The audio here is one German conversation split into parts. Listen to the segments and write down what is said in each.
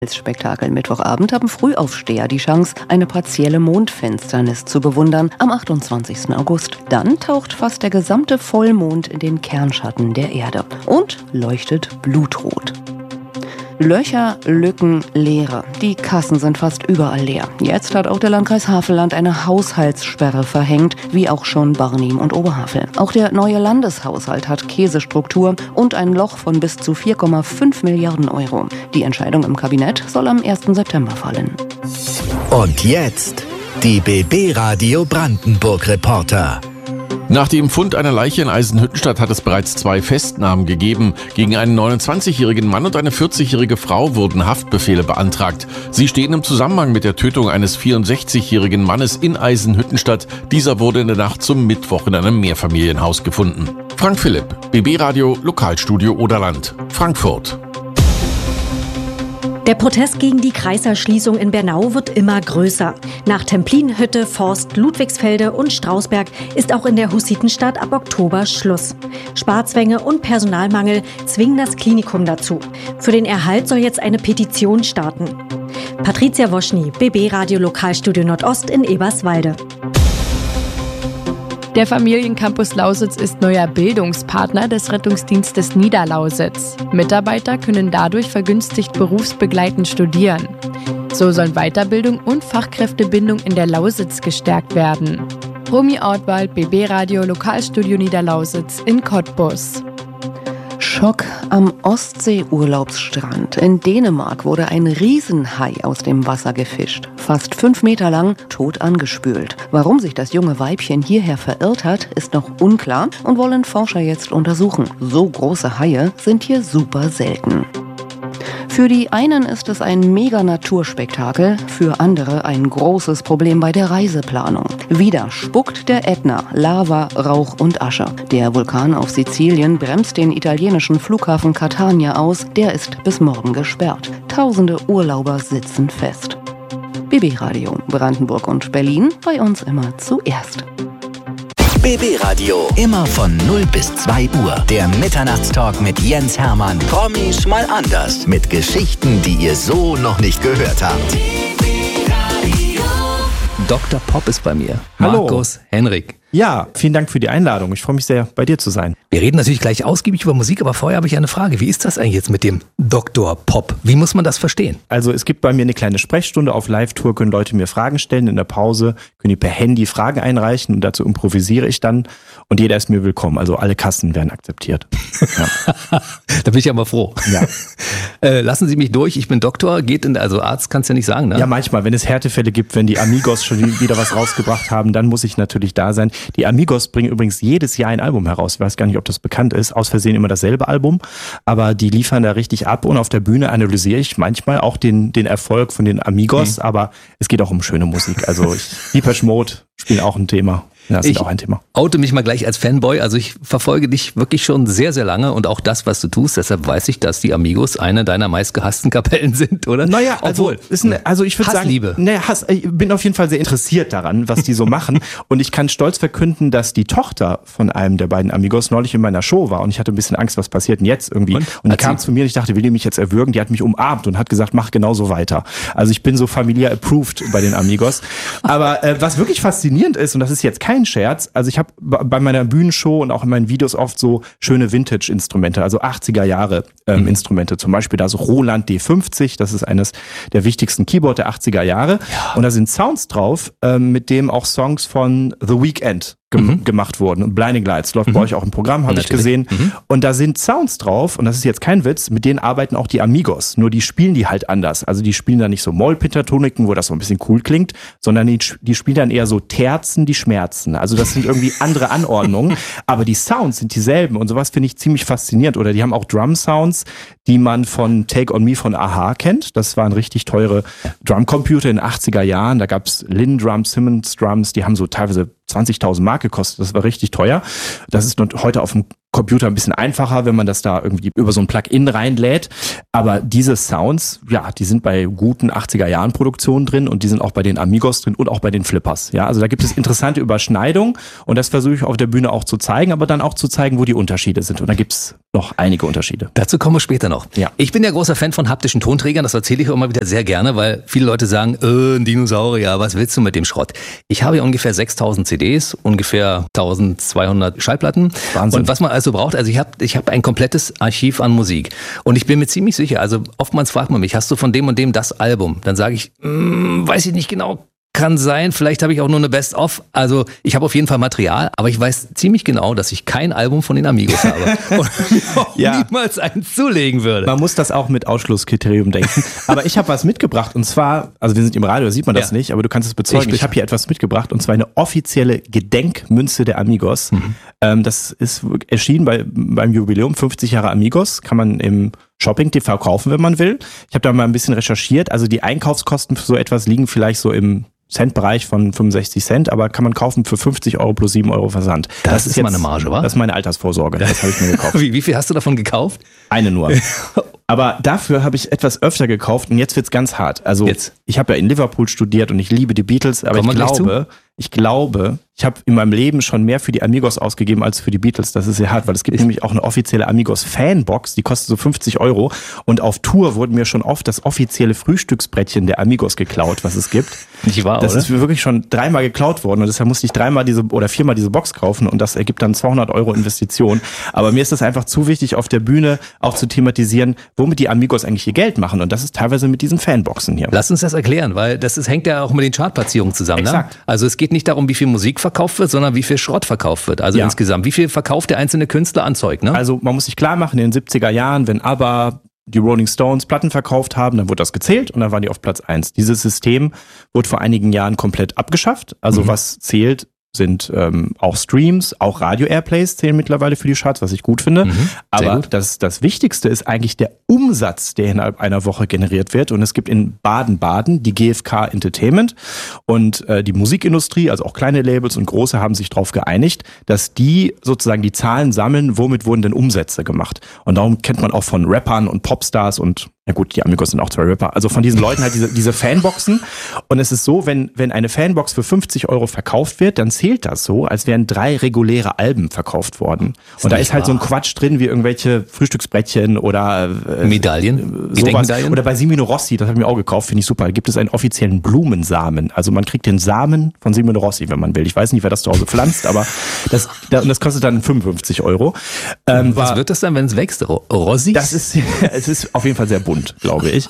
Als Spektakel Mittwochabend haben Frühaufsteher die Chance, eine partielle Mondfinsternis zu bewundern am 28. August. Dann taucht fast der gesamte Vollmond in den Kernschatten der Erde und leuchtet blutrot. Löcher, Lücken, Leere. Die Kassen sind fast überall leer. Jetzt hat auch der Landkreis Havelland eine Haushaltssperre verhängt, wie auch schon Barnim und Oberhavel. Auch der neue Landeshaushalt hat Käsestruktur und ein Loch von bis zu 4,5 Milliarden Euro. Die Entscheidung im Kabinett soll am 1. September fallen. Und jetzt die BB Radio Brandenburg Reporter. Nach dem Fund einer Leiche in Eisenhüttenstadt hat es bereits 2 Festnahmen gegeben. Gegen einen 29-jährigen Mann und eine 40-jährige Frau wurden Haftbefehle beantragt. Sie stehen im Zusammenhang mit der Tötung eines 64-jährigen Mannes in Eisenhüttenstadt. Dieser wurde in der Nacht zum Mittwoch in einem Mehrfamilienhaus gefunden. Frank Philipp, BB Radio, Lokalstudio Oderland, Frankfurt. Der Protest gegen die Kreiserschließung in Bernau wird immer größer. Nach Templin, Hütte, Forst, Ludwigsfelde und Strausberg ist auch in der Hussitenstadt ab Oktober Schluss. Sparzwänge und Personalmangel zwingen das Klinikum dazu. Für den Erhalt soll jetzt eine Petition starten. Patricia Woschny, BB Radio Lokalstudio Nordost in Eberswalde. Der Familiencampus Lausitz ist neuer Bildungspartner des Rettungsdienstes Niederlausitz. Mitarbeiter können dadurch vergünstigt berufsbegleitend studieren. So sollen Weiterbildung und Fachkräftebindung in der Lausitz gestärkt werden. Romy Ortwald, BB Radio Lokalstudio Niederlausitz in Cottbus. Schock am Ostsee-Urlaubsstrand. In Dänemark wurde ein Riesenhai aus dem Wasser gefischt. Fast 5 Meter lang, tot angespült. Warum sich das junge Weibchen hierher verirrt hat, ist noch unklar und wollen Forscher jetzt untersuchen. So große Haie sind hier super selten. Für die einen ist es ein Mega-Naturspektakel, für andere ein großes Problem bei der Reiseplanung. Wieder spuckt der Ätna Lava, Rauch und Asche. Der Vulkan auf Sizilien bremst den italienischen Flughafen Catania aus. Der ist bis morgen gesperrt. Tausende Urlauber sitzen fest. BB Radio Brandenburg und Berlin, bei uns immer zuerst. BB Radio, immer von 0 bis 2 Uhr. Der Mitternachtstalk mit Jens Hermann. Promis mal anders. Mit Geschichten, die ihr so noch nicht gehört habt. Dr. Pop ist bei mir. Hallo. Markus Henrik. Ja, vielen Dank für die Einladung. Ich freue mich sehr, bei dir zu sein. Wir reden natürlich gleich ausgiebig über Musik, aber vorher habe ich eine Frage. Wie ist das eigentlich jetzt mit dem Dr. Pop? Wie muss man das verstehen? Also es gibt bei mir eine kleine Sprechstunde auf Live-Tour, können Leute mir Fragen stellen. In der Pause können die per Handy Fragen einreichen und dazu improvisiere ich dann. Und jeder ist mir willkommen. Also alle Kassen werden akzeptiert. Ja. Da bin ich aber froh. Ja. Lassen Sie mich durch, ich bin Doktor, also Arzt kannst du ja nicht sagen, ne? Ja, manchmal, wenn es Härtefälle gibt, wenn die Amigos schon wieder was rausgebracht haben, dann muss ich natürlich da sein. Die Amigos bringen übrigens jedes Jahr ein Album heraus. Ich weiß gar nicht, ob das bekannt ist. Aus Versehen immer dasselbe Album. Aber die liefern da richtig ab. Und auf der Bühne analysiere ich manchmal auch den Erfolg von den Amigos. Aber es geht auch um schöne Musik. Also Depeche Mode spielen auch ein Thema. Ja, das ist auch ein Thema. Oute mich mal gleich als Fanboy. Also ich verfolge dich wirklich schon sehr, sehr lange und auch das, was du tust. Deshalb weiß ich, dass die Amigos eine deiner meistgehassten Kapellen sind, oder? Naja, also ich würde sagen, ich bin auf jeden Fall sehr interessiert daran, was die so machen. Und ich kann stolz verkünden, dass die Tochter von einem der beiden Amigos neulich in meiner Show war. Und ich hatte ein bisschen Angst, was passiert denn jetzt irgendwie. Und die kam zu mir und ich dachte, will die mich jetzt erwürgen? Die hat mich umarmt und hat gesagt, mach genauso weiter. Also ich bin so familiär approved bei den Amigos. Aber was wirklich faszinierend ist, und das ist jetzt kein Scherz, also ich habe bei meiner Bühnenshow und auch in meinen Videos oft so schöne Vintage-Instrumente, also 80er Jahre Instrumente, zum Beispiel da so Roland D50, das ist eines der wichtigsten Keyboard der 80er Jahre. Ja. Und da sind Sounds drauf, mit dem auch Songs von The Weeknd gemacht wurden. Und Blinding Lights läuft bei euch auch im Programm, habe ich gesehen. Und da sind Sounds drauf, und das ist jetzt kein Witz, mit denen arbeiten auch die Amigos. Nur die spielen die halt anders. Also die spielen da nicht so Mollpentatoniken, wo das so ein bisschen cool klingt, sondern die spielen dann eher so Terzen, die schmerzen. Also das sind irgendwie andere Anordnungen, aber die Sounds sind dieselben. Und sowas finde ich ziemlich faszinierend. Oder die haben auch Drum-Sounds, die man von Take On Me von a-ha kennt. Das waren richtig teure Drumcomputer in den 80er Jahren. Da gab's Linn Drums, Simmons Drums, die haben so teilweise 20.000 Mark gekostet. Das war richtig teuer. Das ist heute auf dem Computer ein bisschen einfacher, wenn man das da irgendwie über so ein Plugin reinlädt. Aber diese Sounds, ja, die sind bei guten 80er-Jahren-Produktionen drin und die sind auch bei den Amigos drin und auch bei den Flippers. Ja, also da gibt es interessante Überschneidungen und das versuche ich auf der Bühne auch zu zeigen, aber dann auch zu zeigen, wo die Unterschiede sind. Und da gibt es noch einige Unterschiede. Dazu kommen wir später noch. Ja. Ich bin ja großer Fan von haptischen Tonträgern, das erzähle ich auch immer wieder sehr gerne, weil viele Leute sagen, ein Dinosaurier, was willst du mit dem Schrott? Ich habe ja ungefähr 6000 CDs, ungefähr 1200 Schallplatten. Wahnsinn. Und was man also braucht, also ich hab ein komplettes Archiv an Musik. Und ich bin mir ziemlich sicher, also oftmals fragt man mich, hast du von dem und dem das Album? Dann sage ich, weiß ich nicht genau. Kann sein, vielleicht habe ich auch nur eine Best-of. Also ich habe auf jeden Fall Material, aber ich weiß ziemlich genau, dass ich kein Album von den Amigos habe und mir auch niemals eins zulegen würde. Man muss das auch mit Ausschlusskriterium denken. Aber ich habe was mitgebracht und zwar, also wir sind im Radio, da sieht man das nicht, aber du kannst es bezeugen. Ich habe hier etwas mitgebracht und zwar eine offizielle Gedenkmünze der Amigos. Das ist erschienen beim Jubiläum 50 Jahre Amigos, kann man im Shopping TV kaufen, wenn man will. Ich habe da mal ein bisschen recherchiert. Also die Einkaufskosten für so etwas liegen vielleicht so im Centbereich von 65 Cent, aber kann man kaufen für 50 Euro plus 7 Euro Versand. Das ist jetzt meine Marge, wa? Das ist meine Altersvorsorge. Das habe ich mir gekauft. Wie viel hast du davon gekauft? Eine nur. Aber dafür habe ich etwas öfter gekauft und jetzt wird's ganz hart. Also ich habe ja in Liverpool studiert und ich liebe die Beatles, aber ich glaube, ich habe in meinem Leben schon mehr für die Amigos ausgegeben als für die Beatles. Das ist sehr hart, weil es gibt nämlich auch eine offizielle Amigos-Fanbox, die kostet so 50 Euro und auf Tour wurde mir schon oft das offizielle Frühstücksbrettchen der Amigos geklaut, was es gibt. Nicht wahr, das ist mir wirklich schon 3-mal geklaut worden und deshalb musste ich 4-mal diese Box kaufen und das ergibt dann 200 Euro Investition. Aber mir ist das einfach zu wichtig, auf der Bühne auch zu thematisieren, womit die Amigos eigentlich ihr Geld machen und das ist teilweise mit diesen Fanboxen hier. Lass uns das erklären, weil hängt ja auch mit den Chartplatzierungen zusammen. Exakt. Ne? Also es geht nicht darum, wie viel Musik verkauft wird, sondern wie viel Schrott verkauft wird. Also insgesamt, wie viel verkauft der einzelne Künstler an Zeug. Ne? Also man muss sich klar machen, in den 70er Jahren, wenn ABBA, die Rolling Stones Platten verkauft haben, dann wurde das gezählt und dann waren die auf Platz 1. Dieses System wurde vor einigen Jahren komplett abgeschafft. Also was zählt, sind auch Streams, auch Radio-Airplays zählen mittlerweile für die Charts, was ich gut finde. Aber gut. Das Wichtigste ist eigentlich der Umsatz, der innerhalb einer Woche generiert wird. Und es gibt in Baden-Baden die GfK Entertainment und die Musikindustrie, also auch kleine Labels und große, haben sich darauf geeinigt, dass die sozusagen die Zahlen sammeln, womit wurden denn Umsätze gemacht. Und darum kennt man auch von Rappern und Popstars und ja gut, die Amigos sind auch 2 Rapper. Also von diesen Leuten halt diese Fanboxen. Und es ist so, wenn eine Fanbox für 50 Euro verkauft wird, dann zählt das so, als wären 3 reguläre Alben verkauft worden. Und da ist halt so ein Quatsch drin, wie irgendwelche Frühstücksbrettchen oder Medaillen, sowas. Oder bei Simino Rossi, das habe ich mir auch gekauft, finde ich super. Da gibt es einen offiziellen Blumensamen. Also man kriegt den Samen von Simino Rossi, wenn man will. Ich weiß nicht, wer das zu Hause pflanzt, aber das kostet dann 55 Euro. Was wird das dann, wenn es wächst? Rossi? Es ist auf jeden Fall sehr bunt, glaube ich.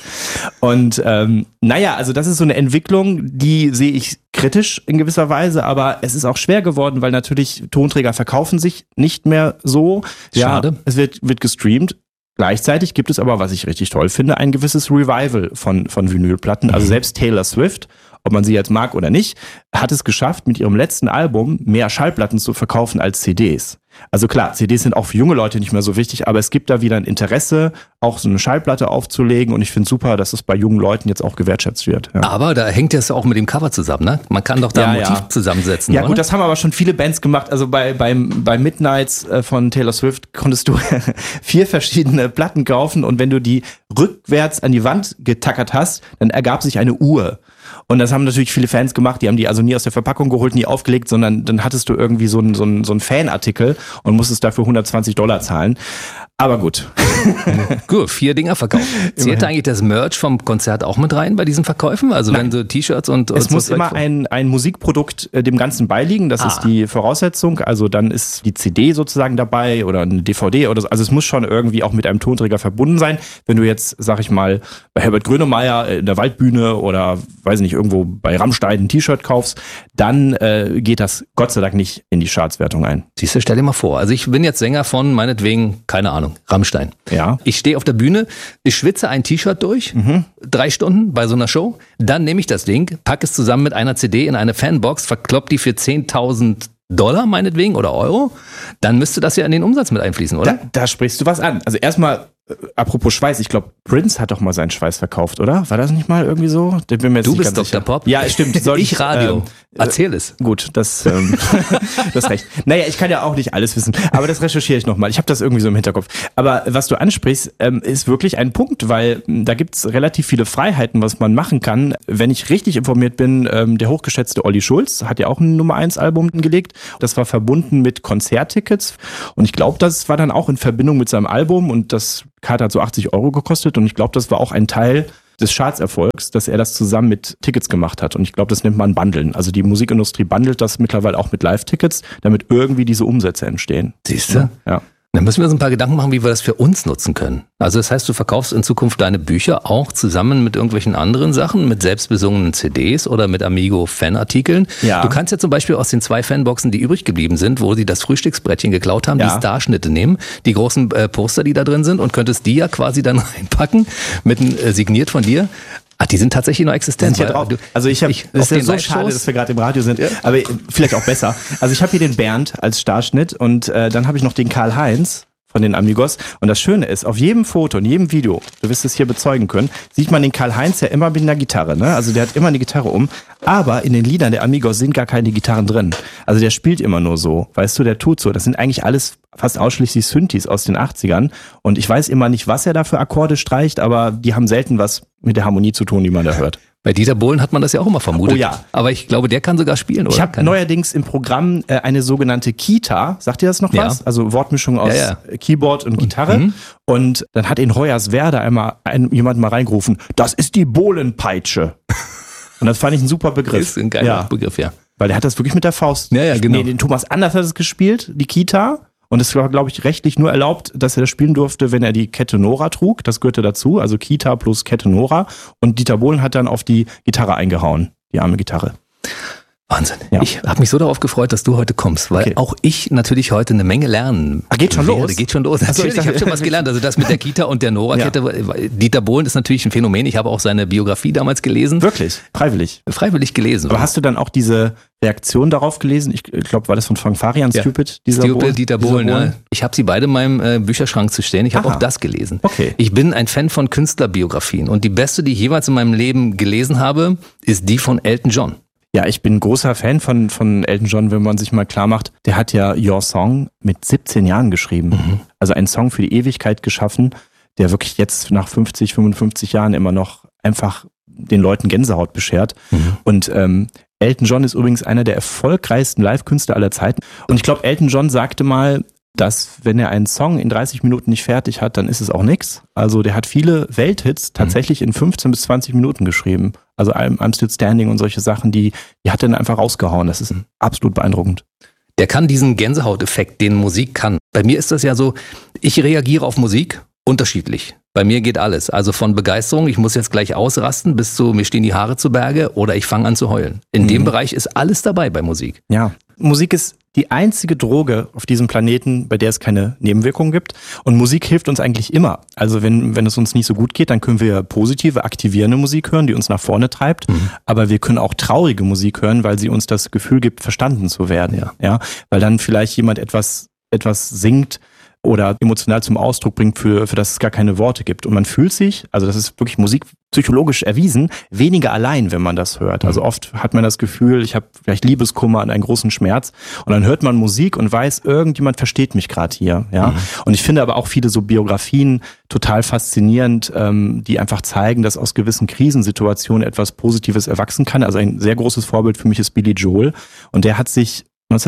Und also das ist so eine Entwicklung, die sehe ich kritisch in gewisser Weise, aber es ist auch schwer geworden, weil natürlich Tonträger verkaufen sich nicht mehr so. Schade. Ja, es wird gestreamt. Gleichzeitig gibt es aber, was ich richtig toll finde, ein gewisses Revival von Vinylplatten. Also selbst Taylor Swift, ob man sie jetzt mag oder nicht, hat es geschafft, mit ihrem letzten Album mehr Schallplatten zu verkaufen als CDs. Also klar, CDs sind auch für junge Leute nicht mehr so wichtig, aber es gibt da wieder ein Interesse, auch so eine Schallplatte aufzulegen und ich finde super, dass es bei jungen Leuten jetzt auch gewertschätzt wird. Ja. Aber da hängt das auch mit dem Cover zusammen, ne? Man kann doch da ein Motiv zusammensetzen, Ja oder? Gut, das haben aber schon viele Bands gemacht. Also bei Midnights von Taylor Swift konntest du 4 verschiedene Platten kaufen und wenn du die rückwärts an die Wand getackert hast, dann ergab sich eine Uhr. Und das haben natürlich viele Fans gemacht, die haben die also nie aus der Verpackung geholt, nie aufgelegt, sondern dann hattest du irgendwie so einen Fanartikel und musstest dafür $120 zahlen. Aber gut. Gut, 4 Dinger verkauft. Zählt eigentlich das Merch vom Konzert auch mit rein bei diesen Verkäufen? Also wenn so T-Shirts und es muss immer ein Musikprodukt dem Ganzen beiliegen, das ist die Voraussetzung. Also dann ist die CD sozusagen dabei oder eine DVD oder so. Also es muss schon irgendwie auch mit einem Tonträger verbunden sein. Wenn du jetzt, sag ich mal, bei Herbert Grönemeyer in der Waldbühne oder weiß nicht, irgendwo bei Rammstein ein T-Shirt kaufst, dann geht das Gott sei Dank nicht in die Chartswertung ein. Siehst du, stell dir mal vor. Also ich bin jetzt Sänger von, meinetwegen, keine Ahnung, Rammstein. Ja. Ich stehe auf der Bühne, ich schwitze ein T-Shirt durch, 3 Stunden bei so einer Show, dann nehme ich das Ding, packe es zusammen mit einer CD in eine Fanbox, verklopp die für $10.000 meinetwegen oder Euro, dann müsste das ja in den Umsatz mit einfließen, oder? Da sprichst du was an. Also erstmal apropos Schweiß, ich glaube, Prince hat doch mal seinen Schweiß verkauft, oder? War das nicht mal irgendwie so? Du bist Dr. Pop? Ja, stimmt. Ich Radio. Erzähl es. Gut, das ist recht. Naja, ich kann ja auch nicht alles wissen, aber das recherchiere ich nochmal. Ich habe das irgendwie so im Hinterkopf. Aber was du ansprichst, ist wirklich ein Punkt, weil da gibt's relativ viele Freiheiten, was man machen kann. Wenn ich richtig informiert bin, der hochgeschätzte Olli Schulz hat ja auch ein Nummer-1-Album gelegt. Das war verbunden mit Konzerttickets und ich glaube, das war dann auch in Verbindung mit seinem Album und das Karte hat so 80 € gekostet und ich glaube, das war auch ein Teil des Chartserfolgs, dass er das zusammen mit Tickets gemacht hat. Und ich glaube, das nennt man Bundeln. Also die Musikindustrie bundelt das mittlerweile auch mit Live-Tickets, damit irgendwie diese Umsätze entstehen. Siehst du? Ja. Dann müssen wir uns ein paar Gedanken machen, wie wir das für uns nutzen können. Also das heißt, du verkaufst in Zukunft deine Bücher auch zusammen mit irgendwelchen anderen Sachen, mit selbstbesungenen CDs oder mit Amigo-Fanartikeln. Ja. Du kannst ja zum Beispiel aus den 2 Fanboxen, die übrig geblieben sind, wo sie das Frühstücksbrettchen geklaut haben, die Starschnitte nehmen, die großen Poster, die da drin sind und könntest die ja quasi dann reinpacken, signiert von dir. Die sind tatsächlich noch existent. Sind drauf. Also das ist ja so schade, dass wir gerade im Radio sind, aber vielleicht auch besser. Also ich habe hier den Bernd als Starschnitt und dann habe ich noch den Karl-Heinz von den Amigos. Und das Schöne ist, auf jedem Foto, in jedem Video, du wirst es hier bezeugen können, sieht man den Karl-Heinz ja immer mit einer Gitarre. Ne? Also der hat immer eine Gitarre um. Aber in den Liedern der Amigos sind gar keine Gitarren drin. Also der spielt immer nur so. Weißt du, der tut so. Das sind eigentlich alles fast ausschließlich Synthes aus den 80ern. Und ich weiß immer nicht, was er da für Akkorde streicht, aber die haben selten was mit der Harmonie zu tun, die man da hört. Bei Dieter Bohlen hat man das ja auch immer vermutet. Oh ja. Aber ich glaube, der kann sogar spielen, oder? Ich habe neuerdings im Programm eine sogenannte Kita. Sagt ihr das noch was? Also Wortmischung aus Keyboard und Gitarre. Und dann hat in Hoyerswerda jemand mal reingerufen, das ist die Bohlenpeitsche. Und das fand ich ein super Begriff. Das ist ein geiler Begriff, ja. Weil der hat das wirklich mit der Faust. Ja, genau. Nee, den Thomas Anders hat es gespielt, die Kita. Und es war, glaube ich, rechtlich nur erlaubt, dass er das spielen durfte, wenn er die Kette Nora trug. Das gehörte dazu, also Kita plus Kette Nora. Und Dieter Bohlen hat dann auf die Gitarre eingehauen, die arme Gitarre. Wahnsinn. Ja. Ich habe mich so darauf gefreut, dass du heute kommst, weil auch ich natürlich heute eine Menge lernen. Geht schon los? Geht schon los. Natürlich, ich habe schon was gelernt. Also das mit der Kita und der Nora-Kette. Dieter Bohlen ist natürlich ein Phänomen. Ich habe auch seine Biografie damals gelesen. Wirklich? Freiwillig? Freiwillig gelesen. Aber hast du dann auch diese Reaktion darauf gelesen? Ich glaube, war das von Frank Farian, Stupid? Dieter Bohlen, ja. Ich habe sie beide in meinem Bücherschrank zu stehen. Ich habe auch das gelesen. Okay. Ich bin ein Fan von Künstlerbiografien. Und die beste, die ich jeweils in meinem Leben gelesen habe, ist die von Elton John. Ja, ich bin großer Fan von Elton John, wenn man sich mal klar macht. Der hat ja Your Song mit 17 Jahren geschrieben. Also einen Song für die Ewigkeit geschaffen, der wirklich jetzt nach 50, 55 Jahren immer noch einfach den Leuten Gänsehaut beschert. Und Elton John ist übrigens einer der erfolgreichsten Live-Künstler aller Zeiten. Und ich glaube, Elton John sagte mal, dass wenn er einen Song in 30 Minuten nicht fertig hat, dann ist es auch nix. Also der hat viele Welthits tatsächlich in 15 bis 20 Minuten geschrieben. Also I'm Still Standing und solche Sachen, die hat er dann einfach rausgehauen. Das ist absolut beeindruckend. Der kann diesen Gänsehauteffekt, den Musik kann. Bei mir ist das ja so, ich reagiere auf Musik unterschiedlich. Bei mir geht alles. Also von Begeisterung, ich muss jetzt gleich ausrasten, bis zu mir stehen die Haare zu Berge oder ich fange an zu heulen. In dem Bereich ist alles dabei bei Musik. Ja, Musik ist die einzige Droge auf diesem Planeten, bei der es keine Nebenwirkungen gibt. Und Musik hilft uns eigentlich immer. Also wenn es uns nicht so gut geht, dann können wir positive, aktivierende Musik hören, die uns nach vorne treibt. Aber wir können auch traurige Musik hören, weil sie uns das Gefühl gibt, verstanden zu werden. Ja, weil dann vielleicht jemand etwas singt oder emotional zum Ausdruck bringt, für das es gar keine Worte gibt. Und man fühlt sich, also das ist wirklich musikpsychologisch erwiesen, weniger allein, wenn man das hört. Also oft hat man das Gefühl, ich habe vielleicht Liebeskummer und einen großen Schmerz und dann hört man Musik und weiß, irgendjemand versteht mich gerade hier. Ja. Und ich finde aber auch viele so Biografien total faszinierend, die einfach zeigen, dass aus gewissen Krisensituationen etwas Positives erwachsen kann. Also ein sehr großes Vorbild für mich ist Billy Joel und der hat sich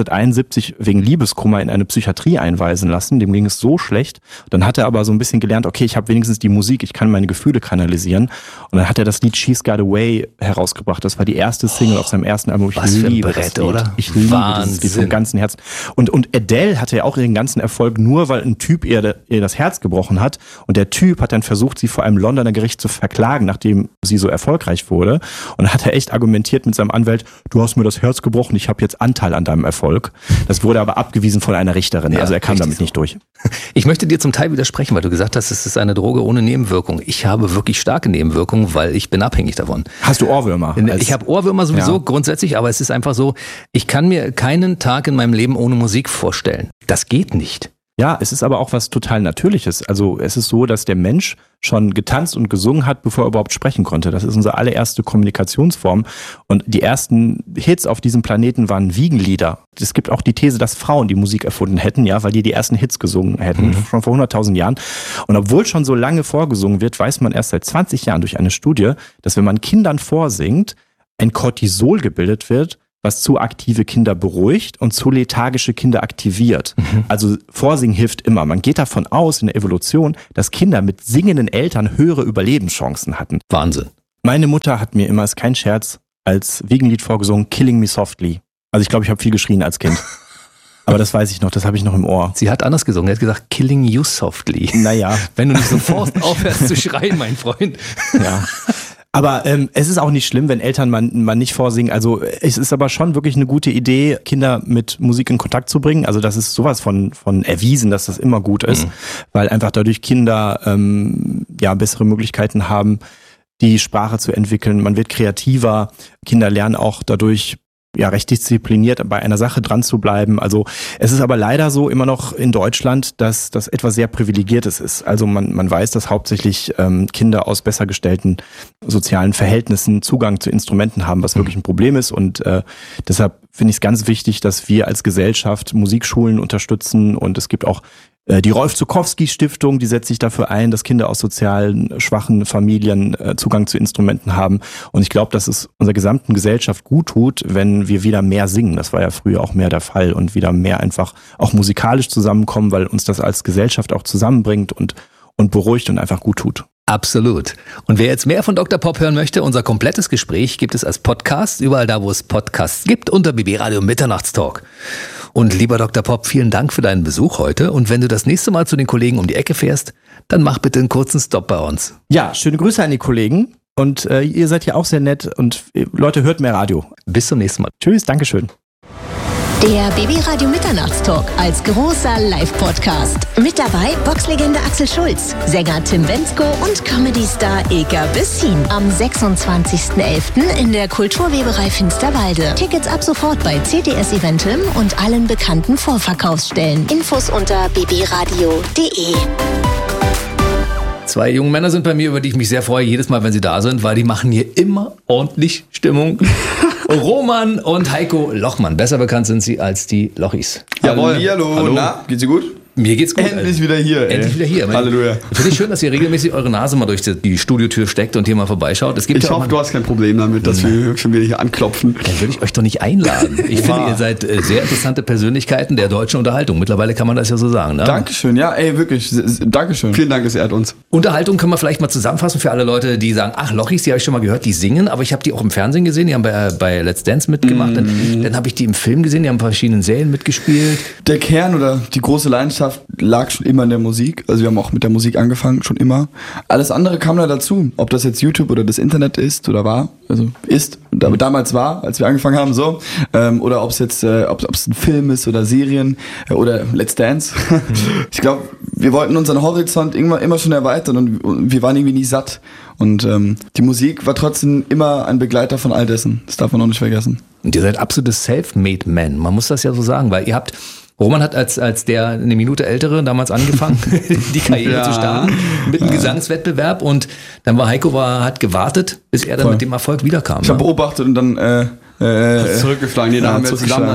1971 wegen Liebeskummer in eine Psychiatrie einweisen lassen. Dem ging es so schlecht. Dann hat er aber so ein bisschen gelernt, okay, ich habe wenigstens die Musik, ich kann meine Gefühle kanalisieren. Und dann hat er das Lied She's Got Away herausgebracht. Das war die erste Single auf seinem ersten Album. Ich liebe das Lied. Oder? Ich liebe dieses Lied vom ganzen Herzen. Und Adele hatte ja auch ihren ganzen Erfolg nur, weil ein Typ ihr das Herz gebrochen hat. Und der Typ hat dann versucht, sie vor einem Londoner Gericht zu verklagen, nachdem sie so erfolgreich wurde. Und dann hat er echt argumentiert mit seinem Anwalt, du hast mir das Herz gebrochen, ich habe jetzt Anteil an deinem Erfolg. Das wurde aber abgewiesen von einer Richterin. Ja, also er kam damit nicht durch. Ich möchte dir zum Teil widersprechen, weil du gesagt hast, es ist eine Droge ohne Nebenwirkung. Ich habe wirklich starke Nebenwirkungen, weil ich bin abhängig davon. Hast du Ohrwürmer? Ich habe Ohrwürmer sowieso grundsätzlich, aber es ist einfach so, ich kann mir keinen Tag in meinem Leben ohne Musik vorstellen. Das geht nicht. Ja, es ist aber auch was total Natürliches. Also es ist so, dass der Mensch schon getanzt und gesungen hat, bevor er überhaupt sprechen konnte. Das ist unsere allererste Kommunikationsform. Und die ersten Hits auf diesem Planeten waren Wiegenlieder. Es gibt auch die These, dass Frauen die Musik erfunden hätten, ja, weil die ersten Hits gesungen hätten, schon vor 100.000 Jahren. Und obwohl schon so lange vorgesungen wird, weiß man erst seit 20 Jahren durch eine Studie, dass wenn man Kindern vorsingt, ein Cortisol gebildet wird, was zu aktive Kinder beruhigt und zu lethargische Kinder aktiviert. Also Vorsingen hilft immer. Man geht davon aus in der Evolution, dass Kinder mit singenden Eltern höhere Überlebenschancen hatten. Wahnsinn. Meine Mutter hat mir immer, ist kein Scherz, als Wiegenlied vorgesungen, Killing Me Softly. Also ich glaube, ich habe viel geschrien als Kind. Aber das weiß ich noch, das habe ich noch im Ohr. Sie hat anders gesungen, sie hat gesagt, Killing You Softly. Naja. Wenn du nicht sofort aufhörst zu schreien, mein Freund. Ja. Aber es ist auch nicht schlimm, wenn Eltern man nicht vorsingen. Also es ist aber schon wirklich eine gute Idee, Kinder mit Musik in Kontakt zu bringen. Also das ist sowas von erwiesen, dass das immer gut ist, weil einfach dadurch Kinder bessere Möglichkeiten haben, die Sprache zu entwickeln. Man wird kreativer. Kinder lernen auch dadurch recht diszipliniert bei einer Sache dran zu bleiben. Also es ist aber leider so immer noch in Deutschland, dass das etwas sehr Privilegiertes ist. Also man weiß, dass hauptsächlich Kinder aus besser gestellten sozialen Verhältnissen Zugang zu Instrumenten haben, was wirklich ein Problem ist. Und deshalb finde ich es ganz wichtig, dass wir als Gesellschaft Musikschulen unterstützen. Und es gibt auch die Rolf-Zuckowski-Stiftung, die setzt sich dafür ein, dass Kinder aus sozialen, schwachen Familien Zugang zu Instrumenten haben. Und ich glaube, dass es unserer gesamten Gesellschaft gut tut, wenn wir wieder mehr singen. Das war ja früher auch mehr der Fall. Und wieder mehr einfach auch musikalisch zusammenkommen, weil uns das als Gesellschaft auch zusammenbringt und beruhigt und einfach gut tut. Absolut. Und wer jetzt mehr von Dr. Pop hören möchte, unser komplettes Gespräch gibt es als Podcast, überall da, wo es Podcasts gibt, unter BB Radio Mitternachtstalk. Und lieber Dr. Pop, vielen Dank für deinen Besuch heute. Und wenn du das nächste Mal zu den Kollegen um die Ecke fährst, dann mach bitte einen kurzen Stopp bei uns. Ja, schöne Grüße an die Kollegen. Und ihr seid ja auch sehr nett. Und Leute, hört mehr Radio. Bis zum nächsten Mal. Tschüss, Dankeschön. Der BB Radio Mitternachtstalk als großer Live-Podcast. Mit dabei Boxlegende Axel Schulz, Sänger Tim Bendzko und Comedy-Star Ilka Bessin. Am 26.11. in der Kulturweberei Finsterwalde. Tickets ab sofort bei CTS Eventim und allen bekannten Vorverkaufsstellen. Infos unter bbradio.de. Zwei junge Männer sind bei mir, über die ich mich sehr freue, jedes Mal, wenn sie da sind, weil die machen hier immer ordentlich Stimmung. Roman und Heiko Lochmann. Besser bekannt sind sie als die Lochis. Jawohl. Hallo. Na, geht's dir gut? Mir geht's gut. Endlich wieder hier. Endlich wieder hier. Halleluja. Finde ich schön, dass ihr regelmäßig eure Nase mal durch die Studiotür steckt und hier mal vorbeischaut. Ich hoffe, du hast kein Problem damit, dass wir schon wieder hier anklopfen. Dann würde ich euch doch nicht einladen. Ich finde, ihr seid sehr interessante Persönlichkeiten der deutschen Unterhaltung. Mittlerweile kann man das ja so sagen. Ne? Dankeschön. Ja, wirklich. Dankeschön. Vielen Dank, es ehrt uns. Unterhaltung können wir vielleicht mal zusammenfassen für alle Leute, die sagen, ach, Lochis, die habe ich schon mal gehört, die singen, aber ich habe die auch im Fernsehen gesehen, die haben bei Let's Dance mitgemacht. Dann habe ich die im Film gesehen, die haben in verschiedenen Serien mitgespielt. Der Kern oder die große Leidenschaft lag schon immer in der Musik. Also wir haben auch mit der Musik angefangen, schon immer. Alles andere kam da dazu. Ob das jetzt YouTube oder das Internet ist oder war, also ist, damals war, als wir angefangen haben, so. Oder ob es jetzt, ob es ein Film ist oder Serien oder Let's Dance. Ich glaube, wir wollten unseren Horizont immer schon erweitern und wir waren irgendwie nie satt. Und die Musik war trotzdem immer ein Begleiter von all dessen. Das darf man auch nicht vergessen. Und ihr seid absolute Self-made Men. Man muss das ja so sagen, weil ihr habt Roman hat als der eine Minute ältere damals angefangen, die Karriere zu starten mit einem Gesangswettbewerb und dann war Heiko hat gewartet, bis er dann mit dem Erfolg wiederkam. Ich habe beobachtet und dann zurückgeschlagen. Nee, da haben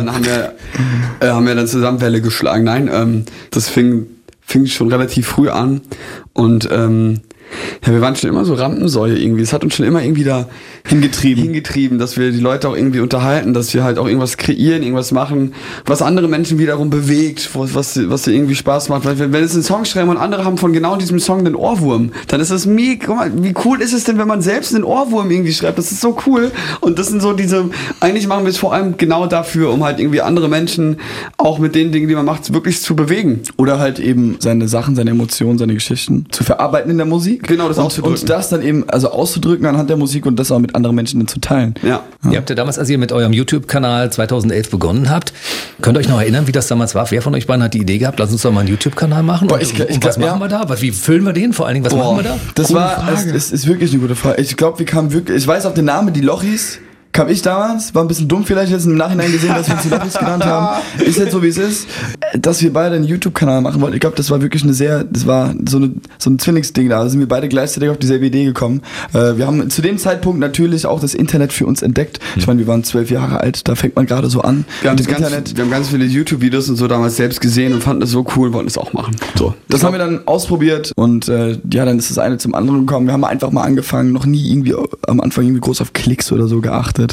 wir dann zusammen Welle geschlagen. Nein, das fing schon relativ früh an und wir waren schon immer so Rampensäue irgendwie. Es hat uns schon immer irgendwie da hingetrieben, dass wir die Leute auch irgendwie unterhalten, dass wir halt auch irgendwas kreieren, irgendwas machen, was andere Menschen wiederum bewegt, was dir irgendwie Spaß macht. Weil wenn es einen Song schreiben und andere haben von genau diesem Song den Ohrwurm, dann ist das mega. Guck mal, wie cool ist es denn, wenn man selbst einen Ohrwurm irgendwie schreibt? Das ist so cool. Und das sind so eigentlich machen wir es vor allem genau dafür, um halt irgendwie andere Menschen auch mit den Dingen, die man macht, wirklich zu bewegen. Oder halt eben seine Sachen, seine Emotionen, seine Geschichten zu verarbeiten in der Musik. Genau, das auszudrücken. Und das dann eben, also auszudrücken anhand der Musik und das auch mit anderen Menschen dann zu teilen. Ja. Ihr habt ja damals, als ihr mit eurem YouTube-Kanal 2011 begonnen habt, könnt ihr euch noch erinnern, wie das damals war? Wer von euch beiden hat die Idee gehabt, lass uns doch mal einen YouTube-Kanal machen? Und was machen wir da? Wie füllen wir den? Vor allen Dingen, was machen wir da? Das ist wirklich eine gute Frage. Ich glaube, wir kamen wirklich, ich weiß auch den Namen, die Lochis kam ich damals, war ein bisschen dumm vielleicht jetzt im Nachhinein gesehen, dass wir uns die Loppis genannt haben. Ist jetzt so, wie es ist. Dass wir beide einen YouTube-Kanal machen wollten, ich glaube, das war wirklich das war so ein Zwillingsding da. Da sind wir beide gleichzeitig auf dieselbe Idee gekommen. Wir haben zu dem Zeitpunkt natürlich auch das Internet für uns entdeckt. Ich meine, wir waren 12 Jahre alt, da fängt man gerade so an. Wir haben ganz viele YouTube-Videos und so damals selbst gesehen und fanden das so cool und wollten es auch machen. So. Das haben wir dann ausprobiert und dann ist das eine zum anderen gekommen. Wir haben einfach mal angefangen, noch nie irgendwie am Anfang irgendwie groß auf Klicks oder so geachtet.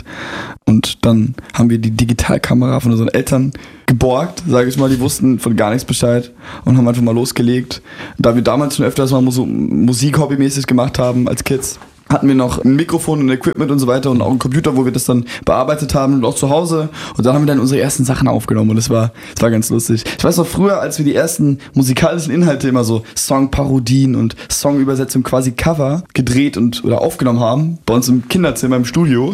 Und dann haben wir die Digitalkamera von unseren Eltern geborgt, sage ich mal. Die wussten von gar nichts Bescheid und haben einfach mal losgelegt. Da wir damals schon öfters mal Musik hobbymäßig gemacht haben als Kids, hatten wir noch ein Mikrofon und Equipment und so weiter und auch einen Computer, wo wir das dann bearbeitet haben und auch zu Hause. Und dann haben wir dann unsere ersten Sachen aufgenommen und das war ganz lustig. Ich weiß noch früher, als wir die ersten musikalischen Inhalte immer so Songparodien und Songübersetzung quasi Cover gedreht oder aufgenommen haben, bei uns im Kinderzimmer im Studio,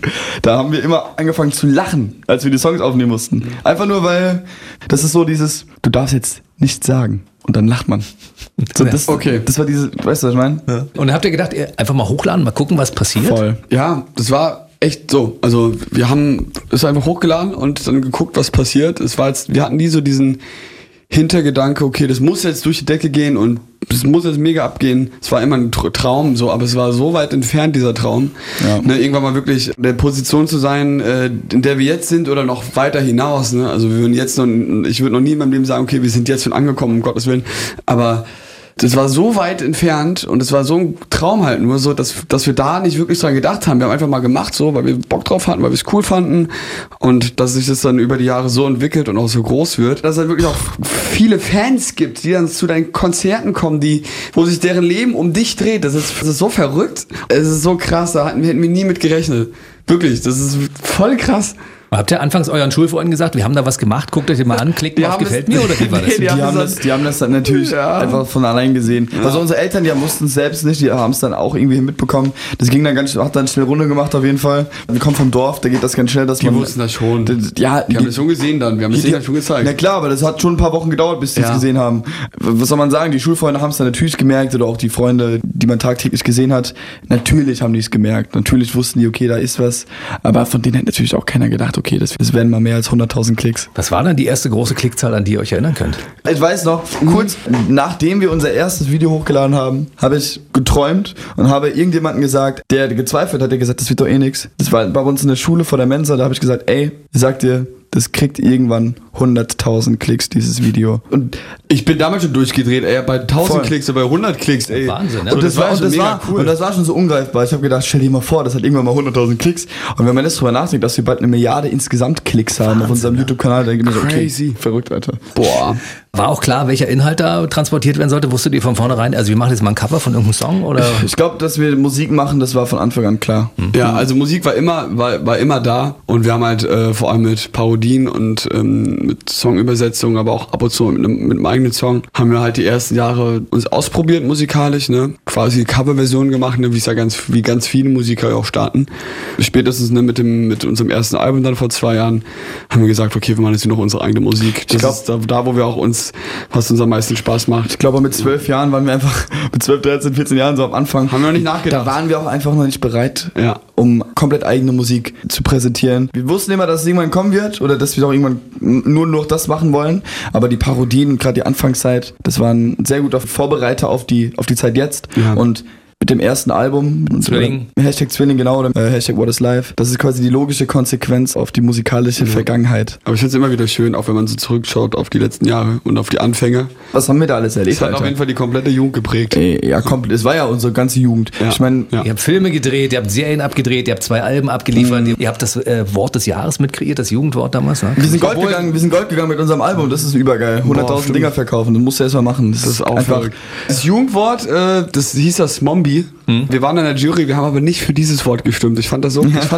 da haben wir immer angefangen zu lachen, als wir die Songs aufnehmen mussten. Einfach nur, weil das ist so dieses, du darfst jetzt nichts sagen. Und dann lacht man. So, das war weißt du, was ich meine? Ja. Und dann habt ihr gedacht, einfach mal hochladen, mal gucken, was passiert? Voll. Ja, das war echt so. Also wir haben es einfach hochgeladen und dann geguckt, was passiert. Wir hatten nie so diesen Hintergedanke, okay, das muss jetzt durch die Decke gehen und das muss jetzt mega abgehen. Es war immer ein Traum, so, aber es war so weit entfernt, dieser Traum. Ja. Ne, irgendwann mal wirklich in der Position zu sein, in der wir jetzt sind oder noch weiter hinaus. Ne? Also ich würde noch nie in meinem Leben sagen, okay, wir sind jetzt schon angekommen, um Gottes Willen. Aber das war so weit entfernt und es war so ein Traum halt nur so, dass wir da nicht wirklich dran gedacht haben. Wir haben einfach mal gemacht so, weil wir Bock drauf hatten, weil wir es cool fanden und dass sich das dann über die Jahre so entwickelt und auch so groß wird, dass es halt wirklich auch viele Fans gibt, die dann zu deinen Konzerten kommen, wo sich deren Leben um dich dreht. Das ist so verrückt. Es ist so krass, hätten wir nie mit gerechnet. Wirklich, das ist voll krass. Habt ihr anfangs euren Schulfreunden gesagt, wir haben da was gemacht, guckt euch den mal an, klickt mal auf gefällt mir oder wie war das? Die haben das dann natürlich einfach von allein gesehen. Ja. Also unsere Eltern, die wussten es selbst nicht, die haben es dann auch irgendwie mitbekommen. Das ging dann hat dann schnell Runde gemacht auf jeden Fall. Wir kommen vom Dorf, da geht das ganz schnell, dass die wussten das schon. Die haben das schon gesehen dann, wir haben es denen schon gezeigt. Na klar, aber das hat schon ein paar Wochen gedauert, bis die es gesehen haben. Was soll man sagen, die Schulfreunde haben es dann natürlich gemerkt oder auch die Freunde, die man tagtäglich gesehen hat. Natürlich haben die es gemerkt, natürlich wussten die, okay, da ist was. Aber von denen hat natürlich auch keiner gedacht, okay, das werden mal mehr als 100.000 Klicks. Was war dann die erste große Klickzahl, an die ihr euch erinnern könnt? Ich weiß noch, kurz nachdem wir unser erstes Video hochgeladen haben, habe ich geträumt und habe irgendjemandem gesagt, der gezweifelt hat, der gesagt, das wird doch eh nix. Das war bei uns in der Schule vor der Mensa, da habe ich gesagt, ey, ich sag dir, das kriegt irgendwann 100.000 Klicks, dieses Video. Und ich bin damals schon durchgedreht, ey, bei 1.000 Klicks, bei 100 Klicks, ey. Wahnsinn, ne? Und das war cool. Und das war schon so ungreifbar. Ich habe gedacht, stell dir mal vor, das hat irgendwann mal 100.000 Klicks. Und wenn man jetzt drüber nachdenkt, dass wir bald 1 Milliarde insgesamt Klicks haben auf unserem YouTube-Kanal, dann denke ich mir so, okay, verrückt, Alter. Boah. War auch klar, welcher Inhalt da transportiert werden sollte? Wusstet ihr von vornherein, also wir machen jetzt mal ein Cover von irgendeinem Song? Oder? Ich glaube, dass wir Musik machen, das war von Anfang an klar. Ja, also Musik war immer da und wir haben halt vor allem mit Parodien und mit Songübersetzungen, aber auch ab und zu mit einem eigenen Song, haben wir halt die ersten Jahre uns ausprobiert musikalisch, ne? Quasi Coverversionen gemacht, ne? Wie ganz viele Musiker auch starten. Spätestens mit unserem ersten Album dann vor 2 Jahren haben wir gesagt, okay, wir machen jetzt nur noch unsere eigene Musik. Das ist da, wo wir auch was uns am meisten Spaß macht. Ich glaube, mit 12 Jahren waren wir einfach, mit 12, 13, 14 Jahren so am Anfang. Haben wir noch nicht nachgedacht. Da waren wir auch einfach noch nicht bereit, um komplett eigene Musik zu präsentieren. Wir wussten immer, dass es irgendwann kommen wird oder dass wir auch irgendwann nur noch das machen wollen. Aber die Parodien und gerade die Anfangszeit, das war ein sehr guter Vorbereiter auf die Zeit jetzt. Ja. Und mit dem ersten Album, Zwilling. #Zwilling, genau, oder #WhatIsLife. Das ist quasi die logische Konsequenz auf die musikalische Vergangenheit. Aber ich finde es immer wieder schön, auch wenn man so zurückschaut auf die letzten Jahre und auf die Anfänge. Was haben wir da alles erlebt? Das hat auf jeden Fall die komplette Jugend geprägt. Ja, komplett. Es war ja unsere ganze Jugend. Ja. Ich meine, ihr habt Filme gedreht, ihr habt Serien abgedreht, ihr habt 2 Alben abgeliefert, ihr habt das Wort des Jahres mitkreiert, das Jugendwort damals. Ne? Wir sind Gold gegangen mit unserem Album, das ist übergeil. 100.000 Dinger verkaufen, das musst du erst mal machen. Das ist auch einfach verrückt. Das Jugendwort, das hieß das Mombi. Wir waren in der Jury, wir haben aber nicht für dieses Wort gestimmt. Ich fand das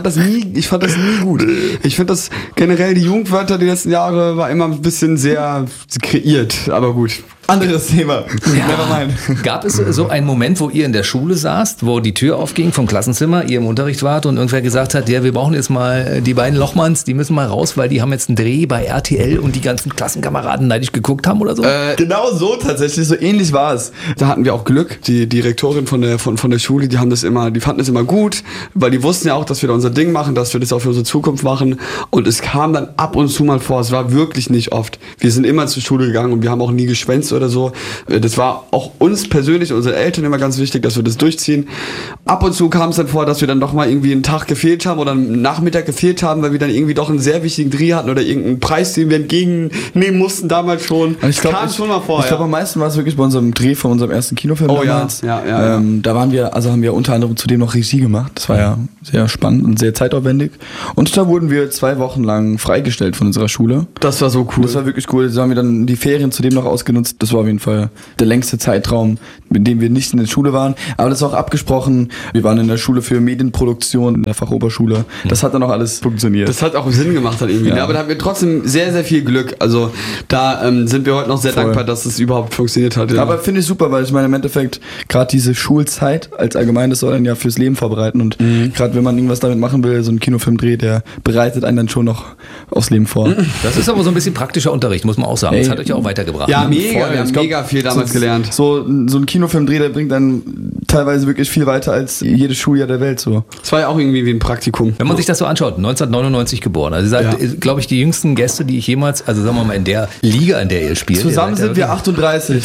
nie gut. Ich finde das generell, die Jugendwörter die letzten Jahre war immer ein bisschen sehr kreiert, aber gut. Anderes Thema. Ja. Gab es so einen Moment, wo ihr in der Schule saßt, wo die Tür aufging vom Klassenzimmer, ihr im Unterricht wart und irgendwer gesagt hat, ja, wir brauchen jetzt mal die beiden Lochmanns, die müssen mal raus, weil die haben jetzt einen Dreh bei RTL und die ganzen Klassenkameraden neidisch geguckt haben oder so? Genau so tatsächlich, so ähnlich war es. Da hatten wir auch Glück. Die Direktorin von der Schule, die fanden das immer gut, weil die wussten ja auch, dass wir da unser Ding machen, dass wir das auch für unsere Zukunft machen. Und es kam dann ab und zu mal vor, es war wirklich nicht oft. Wir sind immer zur Schule gegangen und wir haben auch nie geschwänzt oder so. Das war auch uns persönlich, unseren Eltern immer ganz wichtig, dass wir das durchziehen. Ab und zu kam es dann vor, dass wir dann doch mal irgendwie einen Tag gefehlt haben oder einen Nachmittag gefehlt haben, weil wir dann irgendwie doch einen sehr wichtigen Dreh hatten oder irgendeinen Preis, den wir entgegennehmen mussten damals schon. Ich glaube, am meisten war es wirklich bei unserem Dreh von unserem ersten Kinofilm damals. Ja. Da haben wir unter anderem zudem noch Regie gemacht. Das war ja sehr spannend und sehr zeitaufwendig. Und da wurden wir 2 Wochen lang freigestellt von unserer Schule. Das war so cool. Das war wirklich cool. Da haben wir dann die Ferien zudem noch ausgenutzt. Das war auf jeden Fall der längste Zeitraum, mit dem wir nicht in der Schule waren. Aber das ist auch abgesprochen. Wir waren in der Schule für Medienproduktion in der Fachoberschule. Das hat dann auch alles funktioniert. Das hat auch Sinn gemacht dann irgendwie. Ja. Aber da haben wir trotzdem sehr, sehr viel Glück. Also da sind wir heute noch sehr dankbar, dass es überhaupt funktioniert hat. Ja. Aber finde ich super, weil ich meine, im Endeffekt gerade diese Schulzeit als allgemein, das soll einen ja fürs Leben vorbereiten. Und gerade wenn man irgendwas damit machen will, so ein Kinofilmdreh, der bereitet einen dann schon noch aufs Leben vor. Das ist aber so ein bisschen praktischer Unterricht, muss man auch sagen. Das hat euch ja auch weitergebracht. Ja, mega. Wir haben mega viel damals gelernt. So ein Kinofilmdreh, der bringt dann teilweise wirklich viel weiter als jedes Schuljahr der Welt. So. Das war ja auch irgendwie wie ein Praktikum. Wenn man sich das so anschaut, 1999 geboren. Also ihr seid, glaube ich, die jüngsten Gäste, die ich jemals, also sagen wir mal in der Liga, in der ihr spielt. Zusammen sind wir 38.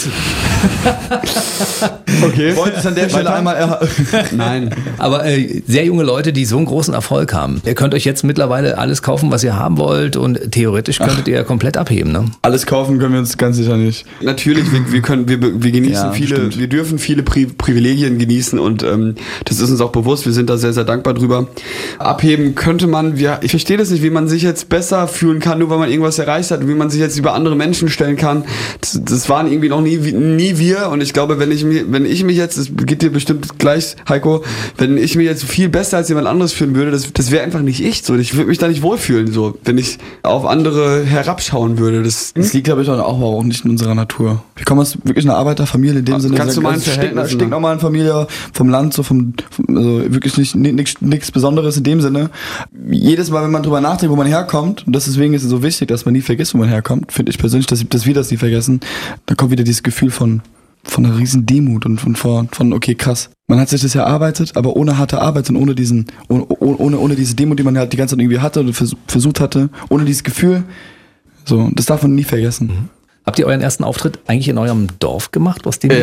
Okay. Wollte ich an der Stelle einmal Nein. Aber sehr junge Leute, die so einen großen Erfolg haben. Ihr könnt euch jetzt mittlerweile alles kaufen, was ihr haben wollt und theoretisch könntet ihr komplett abheben, ne? Alles kaufen können wir uns ganz sicher nicht. Natürlich, wir genießen wir dürfen viele Privilegien genießen und das ist uns auch bewusst. Wir sind da sehr, sehr dankbar drüber. Abheben könnte man, ich verstehe das nicht, wie man sich jetzt besser fühlen kann, nur weil man irgendwas erreicht hat, wie man sich jetzt über andere Menschen stellen kann. Das waren irgendwie noch nie wir und ich glaube, wenn ich mich jetzt, das geht dir bestimmt gleich, Heiko, wenn ich mich jetzt viel besser als jemand anderes fühlen würde, das wäre einfach nicht ich so. Ich würde mich da nicht wohlfühlen, so, wenn ich auf andere herabschauen würde. Das liegt, glaube ich, auch nicht in unserer Natur. Wir kommen aus wirklich einer Arbeiterfamilie in dem Sinne. Ganz normalen Verhältnissen. Stinknormalen Familie, vom Land, so also wirklich nichts Besonderes in dem Sinne. Jedes Mal, wenn man drüber nachdenkt, wo man herkommt, und deswegen ist es so wichtig, dass man nie vergisst, wo man herkommt, finde ich persönlich, dass wir das nie vergessen, dann kommt wieder dieses Gefühl von einer riesen Demut und von okay, krass. Man hat sich das erarbeitet, aber ohne harte Arbeit und ohne diese Demut, die man halt die ganze Zeit irgendwie hatte oder versucht hatte, ohne dieses Gefühl, so, das darf man nie vergessen. Habt ihr euren ersten Auftritt eigentlich in eurem Dorf gemacht? Aus dem wir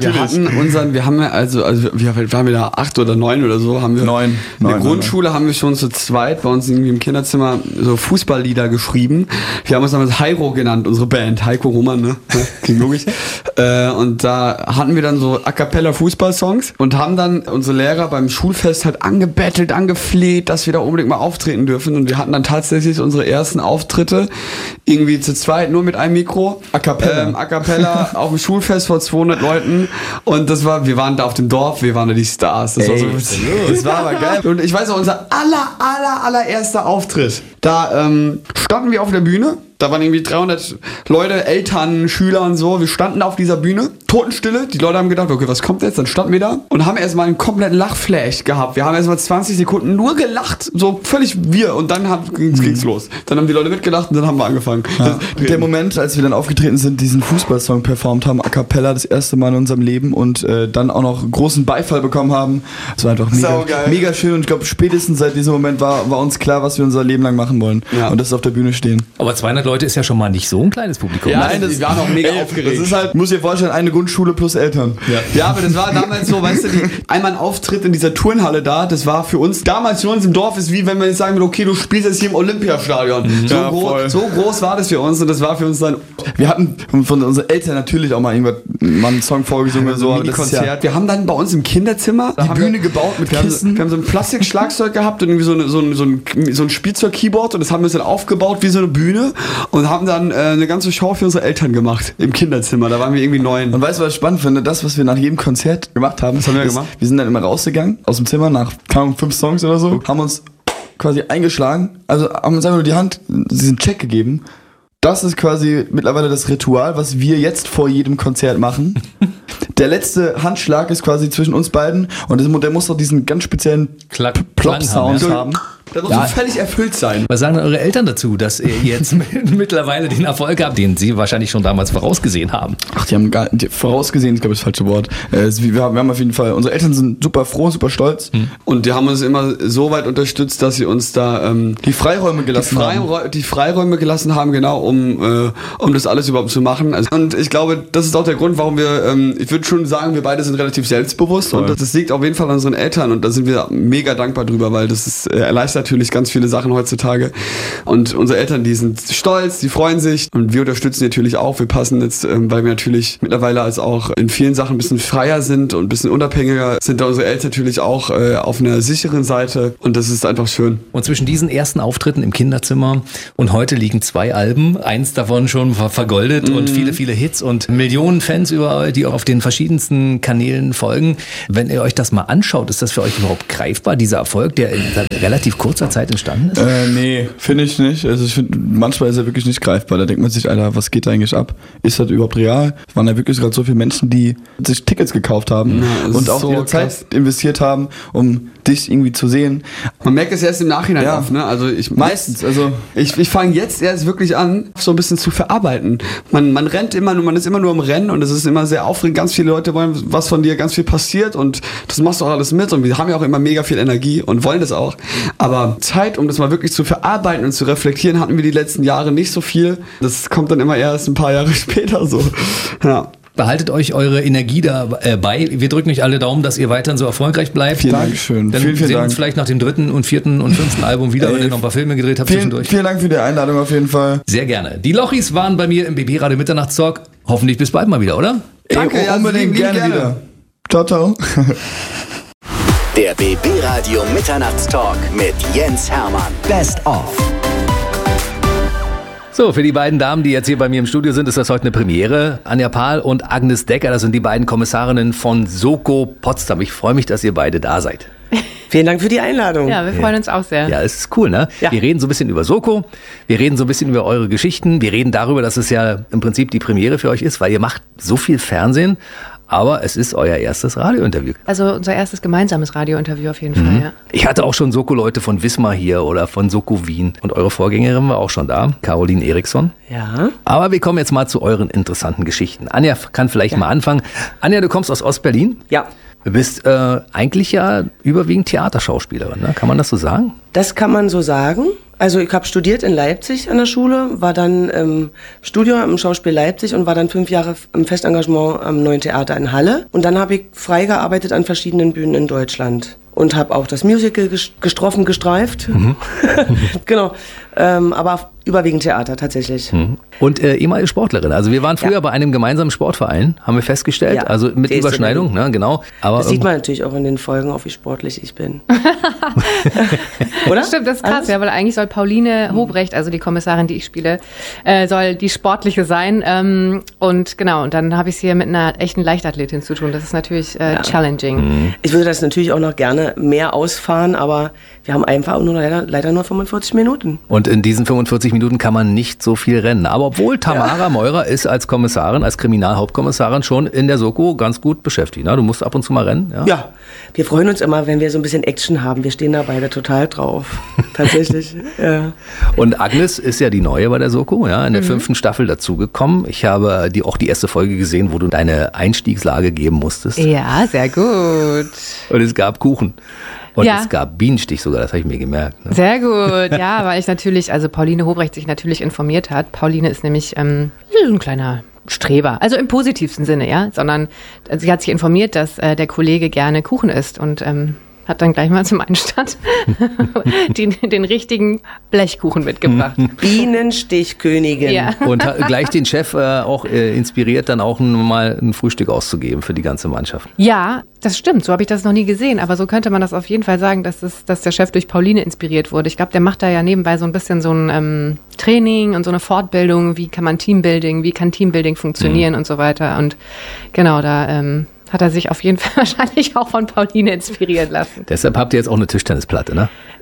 waren wir da 8 oder 9 oder so, haben wir 9. In der Grundschule haben wir schon zu zweit bei uns irgendwie im Kinderzimmer so Fußballlieder geschrieben. Wir haben uns damals Heiro genannt, unsere Band, Heiko Roman, ne? Klingt logisch. Und da hatten wir dann so A Cappella Fußballsongs und haben dann unsere Lehrer beim Schulfest halt angebettelt, angefleht, dass wir da unbedingt mal auftreten dürfen. Und wir hatten dann tatsächlich unsere ersten Auftritte irgendwie zu zweit, nur mit einem Mikro. A Cappella auf dem Schulfest vor 200 Leuten und wir waren da auf dem Dorf, wir waren da die Stars. Das war aber geil. Und ich weiß noch, unser allererster Auftritt, da standen wir auf der Bühne. Da waren irgendwie 300 Leute, Eltern, Schüler und so. Wir standen da auf dieser Bühne, Totenstille. Die Leute haben gedacht, okay, was kommt jetzt? Dann standen wir da und haben erstmal einen kompletten Lachflash gehabt. Wir haben erstmal 20 Sekunden nur gelacht, so völlig wir. Und dann ging's los. Dann haben die Leute mitgelacht und dann haben wir angefangen. Ja. Der Moment, als wir dann aufgetreten sind, diesen Fußballsong performt haben, A Cappella, das erste Mal in unserem Leben und dann auch noch großen Beifall bekommen haben. Das war einfach mega schön und ich glaube, spätestens seit diesem Moment war uns klar, was wir unser Leben lang machen wollen. Ja. Und das ist auf der Bühne stehen. Aber 200 Leute ist ja schon mal nicht so ein kleines Publikum. Ja, nein, das war auch mega aufgeregt. Das ist halt, muss dir vorstellen, eine Grundschule plus Eltern. Ja, aber das war damals so, weißt du, einmal ein Auftritt in dieser Turnhalle da, das war für uns, damals für uns im Dorf, ist wie wenn man jetzt sagen würde, okay, du spielst jetzt hier im Olympiastadion. So groß war das für uns und das war für uns dann... Wir hatten von unseren Eltern natürlich auch mal einen Song vorgesungen oder so. Ein Konzert. Wir haben dann bei uns im Kinderzimmer die Bühne gebaut mit Kissen. Wir haben so ein Plastikschlagzeug gehabt und irgendwie so ein Spielzeug-Keyboard und das haben wir dann aufgebaut wie so eine Bühne und haben dann eine ganze Show für unsere Eltern gemacht im Kinderzimmer. Da waren wir irgendwie 9. Und weißt du, was ich spannend finde? Das, was wir nach jedem Konzert gemacht haben, wir sind dann immer rausgegangen aus dem Zimmer nach 5 Songs oder so, haben uns quasi eingeschlagen, also haben uns einfach nur diesen Check gegeben Das ist quasi mittlerweile das Ritual, was wir jetzt vor jedem Konzert machen. Der letzte Handschlag ist quasi zwischen uns beiden und der muss doch diesen ganz speziellen Plop-Sound haben. Der muss völlig erfüllt sein. Was sagen eure Eltern dazu, dass ihr jetzt mittlerweile den Erfolg habt, den sie wahrscheinlich schon damals vorausgesehen haben? Ach, die haben vorausgesehen, ist glaube ich das falsche Wort. Wir haben auf jeden Fall, unsere Eltern sind super froh, super stolz. Und die haben uns immer so weit unterstützt, dass sie uns da die Freiräume gelassen haben. Die Freiräume gelassen haben, genau, um das alles überhaupt zu machen. Und ich glaube, das ist auch der Grund, warum wir, ich würde schon sagen, wir beide sind relativ selbstbewusst. Voll. Und das liegt auf jeden Fall an unseren Eltern und da sind wir mega dankbar drüber, weil das ist erleichtert natürlich ganz viele Sachen heutzutage. Und unsere Eltern, die sind stolz, die freuen sich und wir unterstützen natürlich auch. Wir passen jetzt, weil wir natürlich mittlerweile als auch in vielen Sachen ein bisschen freier sind und ein bisschen unabhängiger, sind da unsere Eltern natürlich auch auf einer sicheren Seite und das ist einfach schön. Und zwischen diesen ersten Auftritten im Kinderzimmer und heute liegen 2 Alben, eins davon schon vergoldet und viele, viele Hits und Millionen Fans überall, die auf den verschiedensten Kanälen folgen. Wenn ihr euch das mal anschaut, ist das für euch überhaupt greifbar, dieser Erfolg, der in relativ kurzer Zeit entstanden ist? Nee, finde ich nicht. Also ich finde, manchmal ist er wirklich nicht greifbar. Da denkt man sich, Alter, was geht da eigentlich ab? Ist das überhaupt real? Es waren ja wirklich gerade so viele Menschen, die sich Tickets gekauft haben und auch so ihre Zeit investiert haben, um dich irgendwie zu sehen. Man merkt es erst im Nachhinein auf, ne? Also ich fange jetzt erst wirklich an, so ein bisschen zu verarbeiten. Man rennt immer nur, man ist immer nur im Rennen und es ist immer sehr aufregend. Ganz viele Leute wollen was von dir, ganz viel passiert und das machst du auch alles mit und wir haben ja auch immer mega viel Energie und wollen das auch. Aber Zeit, um das mal wirklich zu verarbeiten und zu reflektieren, hatten wir die letzten Jahre nicht so viel. Das kommt dann immer erst ein paar Jahre später so. Ja. Behaltet euch eure Energie dabei. Wir drücken euch alle Daumen, dass ihr weiterhin so erfolgreich bleibt. Vielen Dankeschön. Dann sehen wir uns vielleicht nach dem 3., 4. und 5. Album wieder, wenn ihr noch ein paar Filme gedreht habt zwischendurch. Vielen Dank für die Einladung auf jeden Fall. Sehr gerne. Die Lochis waren bei mir im BB Radio Mitternachtstalk. Hoffentlich bis bald mal wieder, oder? Danke, unbedingt gerne wieder. Ciao, ciao. Der BB Radio Mitternachtstalk mit Jens Hermann. Best of. So, für die beiden Damen, die jetzt hier bei mir im Studio sind, ist das heute eine Premiere. Anja Pahl und Agnes Decker, das sind die beiden Kommissarinnen von Soko Potsdam. Ich freue mich, dass ihr beide da seid. Vielen Dank für die Einladung. Ja, wir freuen uns auch sehr. Ja, es ist cool, ne? Ja. Wir reden so ein bisschen über Soko, wir reden so ein bisschen über eure Geschichten, wir reden darüber, dass es ja im Prinzip die Premiere für euch ist, weil ihr macht so viel Fernsehen. Aber es ist euer erstes Radiointerview. Also unser erstes gemeinsames Radiointerview auf jeden Fall, ja. Ich hatte auch schon Soko-Leute von Wismar hier oder von Soko Wien. Und eure Vorgängerin war auch schon da, Caroline Eriksson. Ja. Aber wir kommen jetzt mal zu euren interessanten Geschichten. Anja kann vielleicht mal anfangen. Anja, du kommst aus Ostberlin. Ja. Du bist eigentlich ja überwiegend Theaterschauspielerin, ne? Kann man das so sagen? Das kann man so sagen. Also ich habe studiert in Leipzig an der Schule, war dann im Studium im Schauspiel Leipzig und war dann 5 Jahre im Festengagement am Neuen Theater in Halle. Und dann habe ich frei gearbeitet an verschiedenen Bühnen in Deutschland. Und habe auch das Musical gestroffen, gestreift. Genau. Aber überwiegend Theater tatsächlich. Und ehemalige Sportlerin. Also wir waren früher bei einem gemeinsamen Sportverein, haben wir festgestellt. Ja, also mit Überschneidung, ne, genau. Aber das sieht man natürlich auch in den Folgen, auch wie sportlich ich bin. Oder? Stimmt, das ist krass, ja, weil eigentlich soll Pauline Hobrecht, also die Kommissarin, die ich spiele, soll die sportliche sein. Und genau, und dann habe ich es hier mit einer echten Leichtathletin zu tun. Das ist natürlich challenging. Ich würde das natürlich auch noch gerne mehr ausfahren, aber wir haben einfach nur leider nur 45 Minuten. Und in diesen 45 Minuten kann man nicht so viel rennen. Aber obwohl Tamara Meurer ist als Kommissarin, als Kriminalhauptkommissarin schon in der Soko ganz gut beschäftigt. Ne? Du musst ab und zu mal rennen. Ja, wir freuen uns immer, wenn wir so ein bisschen Action haben. Wir stehen da beide total drauf. Tatsächlich. Ja. Und Agnes ist ja die Neue bei der Soko, ja, in der 5. Staffel dazugekommen. Ich habe auch die erste Folge gesehen, wo du deine Einstiegslage geben musstest. Ja, sehr gut. Und es gab Kuchen. Und es gab Bienenstich sogar, das habe ich mir gemerkt. Ne? Sehr gut, ja, weil ich natürlich, also Pauline Hobrecht sich natürlich informiert hat. Pauline ist nämlich ein kleiner Streber, also im positivsten Sinne, ja, sondern sie hat sich informiert, dass der Kollege gerne Kuchen isst und hat dann gleich mal zum Einstand den richtigen Blechkuchen mitgebracht. Bienenstichkönigin. Ja. Und hat gleich den Chef auch inspiriert, dann auch mal ein Frühstück auszugeben für die ganze Mannschaft. Ja, das stimmt. So habe ich das noch nie gesehen. Aber so könnte man das auf jeden Fall sagen, dass der Chef durch Pauline inspiriert wurde. Ich glaube, der macht da ja nebenbei so ein bisschen so ein Training und so eine Fortbildung. Wie kann Teambuilding funktionieren und so weiter. Und genau, da hat er sich auf jeden Fall wahrscheinlich auch von Pauline inspirieren lassen. Deshalb habt ihr jetzt auch eine Tischtennisplatte, ne?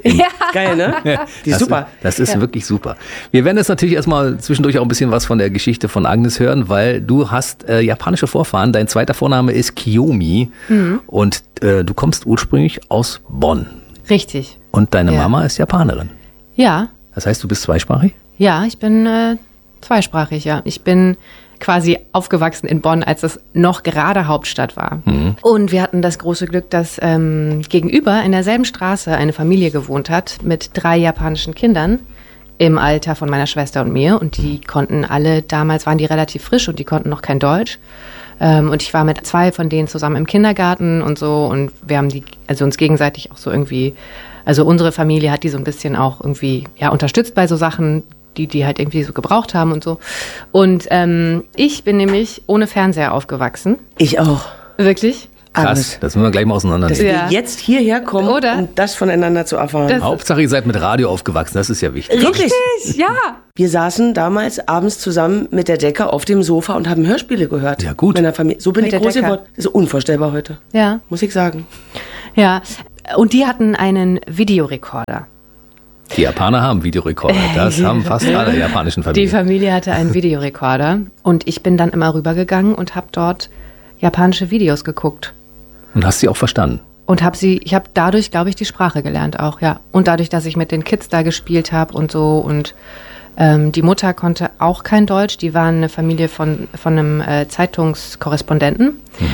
Geil, ne? Die ist super. Das ist wirklich super. Wir werden jetzt natürlich erstmal zwischendurch auch ein bisschen was von der Geschichte von Agnes hören, weil du hast japanische Vorfahren. Dein zweiter Vorname ist Kiyomi und du kommst ursprünglich aus Bonn. Richtig. Und deine Mama ist Japanerin. Ja. Das heißt, du bist zweisprachig? Ja, ich bin zweisprachig, ja. Ich bin quasi aufgewachsen in Bonn, als es noch gerade Hauptstadt war. Und wir hatten das große Glück, dass gegenüber in derselben Straße eine Familie gewohnt hat mit 3 japanischen Kindern im Alter von meiner Schwester und mir. Und die konnten alle, damals waren die relativ frisch und die konnten noch kein Deutsch. Und ich war mit 2 von denen zusammen im Kindergarten und so. Und wir haben uns gegenseitig auch so irgendwie, also unsere Familie hat die so ein bisschen auch irgendwie unterstützt bei so Sachen, die halt irgendwie so gebraucht haben und so. Und ich bin nämlich ohne Fernseher aufgewachsen. Ich auch. Wirklich? Krass, das müssen wir gleich mal auseinandernehmen. Dass wir jetzt hierher kommen, um das voneinander zu erfahren. Hauptsache, ihr seid mit Radio aufgewachsen, das ist ja wichtig. Wirklich? Ja. Wir saßen damals abends zusammen mit der Decke auf dem Sofa und haben Hörspiele gehört. Ja, gut. Mit der Familie. So bin ich groß geworden. Das ist unvorstellbar heute. Ja. Muss ich sagen. Ja. Und die hatten einen Videorekorder. Die Japaner haben Videorekorder, das haben fast alle japanischen Familien. Die Familie hatte einen Videorekorder und ich bin dann immer rübergegangen und habe dort japanische Videos geguckt. Und hast sie auch verstanden? Und ich habe dadurch, glaube ich, die Sprache gelernt auch, ja. Und dadurch, dass ich mit den Kids da gespielt habe und so. Und die Mutter konnte auch kein Deutsch. Die waren eine Familie von einem Zeitungskorrespondenten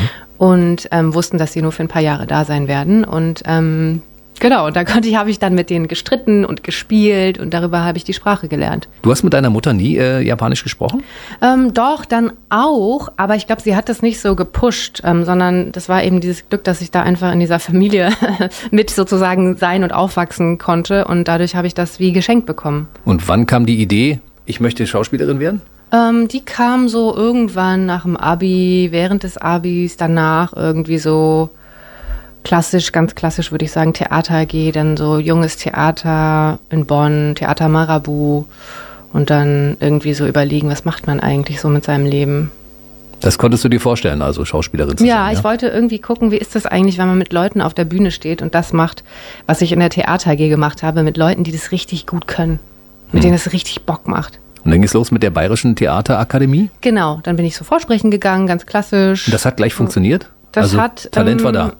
und wussten, dass sie nur für ein paar Jahre da sein werden. Und genau, und da habe ich dann mit denen gestritten und gespielt und darüber habe ich die Sprache gelernt. Du hast mit deiner Mutter nie Japanisch gesprochen? Doch, dann auch, aber ich glaube, sie hat das nicht so gepusht, sondern das war eben dieses Glück, dass ich da einfach in dieser Familie mit sozusagen sein und aufwachsen konnte und dadurch habe ich das wie geschenkt bekommen. Und wann kam die Idee, ich möchte Schauspielerin werden? Die kam so irgendwann nach dem Abi, während des Abis, danach irgendwie so klassisch, ganz klassisch würde ich sagen, Theater AG, dann so junges Theater in Bonn, Theater Marabu und dann irgendwie so überlegen, was macht man eigentlich so mit seinem Leben. Das konntest du dir vorstellen, also Schauspielerin zu sein? Ja, ich wollte irgendwie gucken, wie ist das eigentlich, wenn man mit Leuten auf der Bühne steht und das macht, was ich in der Theater AG gemacht habe, mit Leuten, die das richtig gut können, mit denen es richtig Bock macht. Und dann ging es los mit der Bayerischen Theaterakademie? Genau, dann bin ich so vorsprechen gegangen, ganz klassisch. Und das hat gleich funktioniert? Das Talent war da?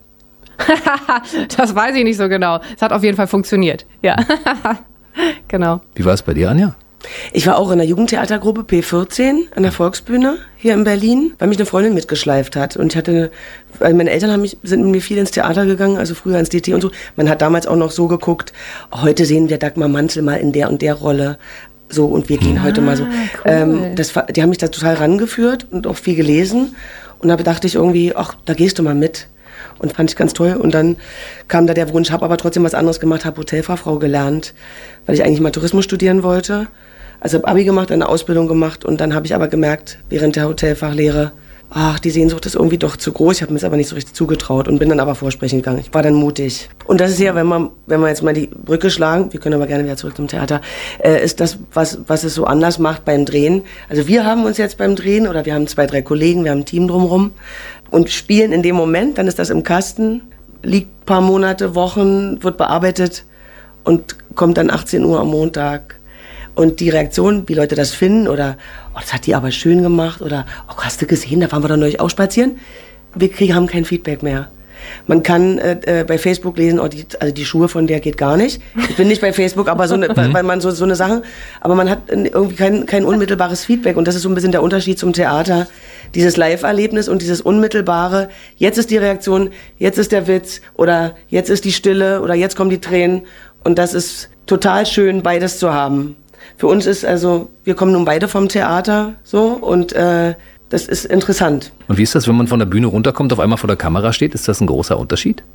Das weiß ich nicht so genau. Es hat auf jeden Fall funktioniert. Ja, genau. Wie war es bei dir, Anja? Ich war auch in der Jugendtheatergruppe P14 an der Volksbühne hier in Berlin, weil mich eine Freundin mitgeschleift hat. Und weil meine Eltern sind mit mir viel ins Theater gegangen, also früher ins DT und so. Man hat damals auch noch so geguckt, heute sehen wir Dagmar Manzel mal in der und der Rolle. So, und wir gehen heute mal so. Cool. Die haben mich da total rangeführt und auch viel gelesen. Und da dachte ich irgendwie, ach, da gehst du mal mit. Und fand ich ganz toll. Und dann kam da der Wunsch, habe aber trotzdem was anderes gemacht, habe Hotelfachfrau gelernt, weil ich eigentlich mal Tourismus studieren wollte. Also habe Abi gemacht, eine Ausbildung gemacht und dann habe ich aber gemerkt, während der Hotelfachlehre, ach, die Sehnsucht ist irgendwie doch zu groß. Ich habe mir es aber nicht so richtig zugetraut und bin dann aber vorsprechen gegangen. Ich war dann mutig. Und das ist ja, wenn wir jetzt mal die Brücke schlagen, wir können aber gerne wieder zurück zum Theater, ist das, was es so anders macht beim Drehen. Also wir haben uns jetzt beim Drehen, oder wir haben 2, 3 Kollegen, wir haben ein Team drumherum und spielen in dem Moment, dann ist das im Kasten, liegt ein paar Monate, Wochen, wird bearbeitet und kommt dann 18 Uhr am Montag. Und die Reaktion, wie Leute das finden oder, oh, das hat die aber schön gemacht oder, oh, hast du gesehen, da waren wir doch neulich auch spazieren. Wir haben kein Feedback mehr. Man kann bei Facebook lesen, oh, die Schuhe von der geht gar nicht. Ich bin nicht bei Facebook, aber weil man so eine Sache, aber man hat irgendwie kein unmittelbares Feedback und das ist so ein bisschen der Unterschied zum Theater. Dieses Live-Erlebnis und dieses unmittelbare, jetzt ist die Reaktion, jetzt ist der Witz oder jetzt ist die Stille oder jetzt kommen die Tränen und das ist total schön, beides zu haben. Für uns ist wir kommen nun beide vom Theater so und das ist interessant. Und wie ist das, wenn man von der Bühne runterkommt, auf einmal vor der Kamera steht? Ist das ein großer Unterschied?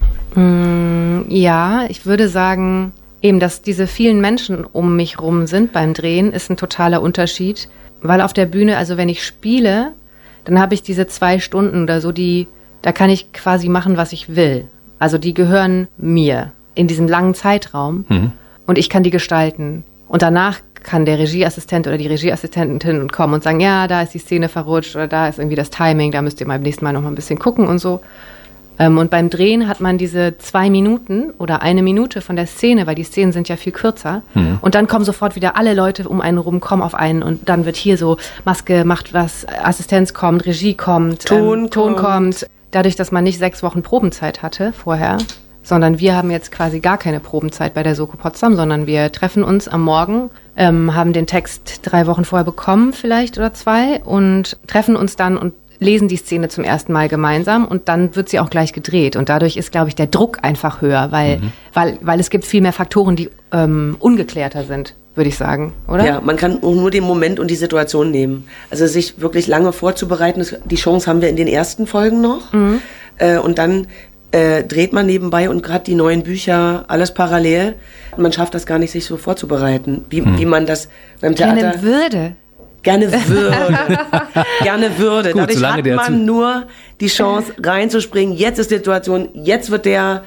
Ja, ich würde sagen, eben, dass diese vielen Menschen um mich rum sind beim Drehen, ist ein totaler Unterschied. Weil auf der Bühne, also wenn ich spiele, dann habe ich diese 2 Stunden oder so, da kann ich quasi machen, was ich will. Also die gehören mir in diesem langen Zeitraum und ich kann die gestalten. Und danach kann der Regieassistent oder die Regieassistentin kommen und sagen, ja, da ist die Szene verrutscht oder da ist irgendwie das Timing, da müsst ihr beim nächsten Mal noch mal ein bisschen gucken und so. Und beim Drehen hat man diese 2 Minuten oder 1 Minute von der Szene, weil die Szenen sind ja viel kürzer. Und dann kommen sofort wieder alle Leute um einen rum, kommen auf einen und dann wird hier so, Maske macht was, Assistenz kommt, Regie kommt, Ton kommt. Dadurch, dass man nicht 6 Wochen Probenzeit hatte vorher, sondern wir haben jetzt quasi gar keine Probenzeit bei der Soko Potsdam, sondern wir treffen uns am Morgen, haben den Text 3 Wochen vorher bekommen vielleicht oder 2 und treffen uns dann und lesen die Szene zum ersten Mal gemeinsam und dann wird sie auch gleich gedreht. Und dadurch ist, glaube ich, der Druck einfach höher, weil es gibt viel mehr Faktoren, die ungeklärter sind, würde ich sagen, oder? Ja, man kann nur den Moment und die Situation nehmen. Also sich wirklich lange vorzubereiten, die Chance haben wir in den ersten Folgen noch. Und dann dreht man nebenbei und gerade die neuen Bücher, alles parallel. Man schafft das gar nicht, sich so vorzubereiten, wie man das beim Theater... Gerne Würde. Gut, dadurch hat man nur die Chance reinzuspringen. Jetzt ist die Situation, jetzt wird der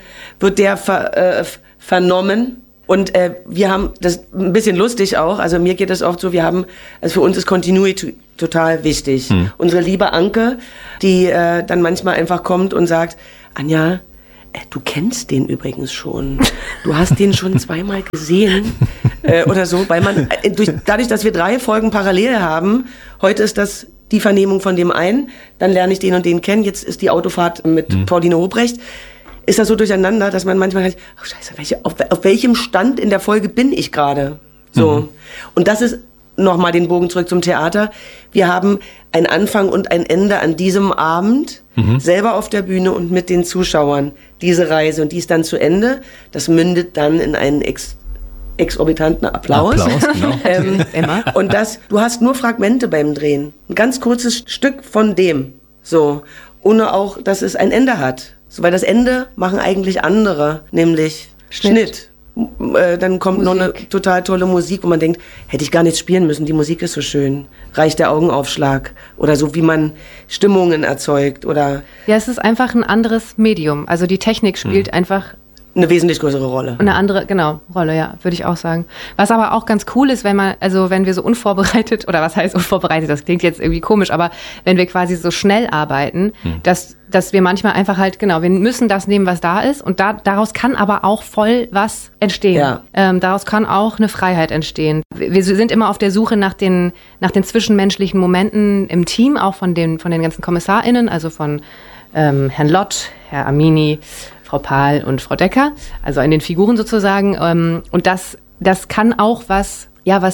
vernommen. Und wir haben das ein bisschen lustig auch. Also mir geht es oft so, also für uns ist Continuity total wichtig. Unsere liebe Anke, die dann manchmal einfach kommt und sagt, Anja, du kennst den übrigens schon. Du hast den schon 2-mal gesehen oder so, weil man dadurch, dass wir 3 Folgen parallel haben, heute ist das die Vernehmung von dem einen, dann lerne ich den und den kennen, jetzt ist die Autofahrt mit Pauline Hobrecht, ist das so durcheinander, dass man manchmal halt, oh Scheiße, auf welchem Stand in der Folge bin ich gerade? So. Und das ist nochmal den Bogen zurück zum Theater. Wir haben einen Anfang und ein Ende an diesem Abend, selber auf der Bühne und mit den Zuschauern. Diese Reise, und die ist dann zu Ende. Das mündet dann in einen exorbitanten Applaus. Genau. Immer. Und du hast nur Fragmente beim Drehen. Ein ganz kurzes Stück von dem. So. Ohne auch, dass es ein Ende hat. So, weil das Ende machen eigentlich andere, nämlich Schnitt. Dann kommt Musik. Noch eine total tolle Musik, wo man denkt, hätte ich gar nichts spielen müssen, die Musik ist so schön. Reicht der Augenaufschlag oder so, wie man Stimmungen erzeugt oder... Ja, es ist einfach ein anderes Medium. Also die Technik spielt einfach... Eine wesentlich größere Rolle. Eine andere, Rolle, ja, würde ich auch sagen. Was aber auch ganz cool ist, wenn wir so unvorbereitet, oder was heißt unvorbereitet, das klingt jetzt irgendwie komisch, aber wenn wir quasi so schnell arbeiten, dass wir manchmal einfach halt, wir müssen das nehmen, was da ist und daraus kann aber auch voll was entstehen. Ja. Daraus kann auch eine Freiheit entstehen. Wir sind immer auf der Suche nach den zwischenmenschlichen Momenten im Team, auch von den ganzen KommissarInnen, also von Herrn Lott, Herr Amini, Frau Pahl und Frau Decker, also in den Figuren sozusagen. Und das kann auch was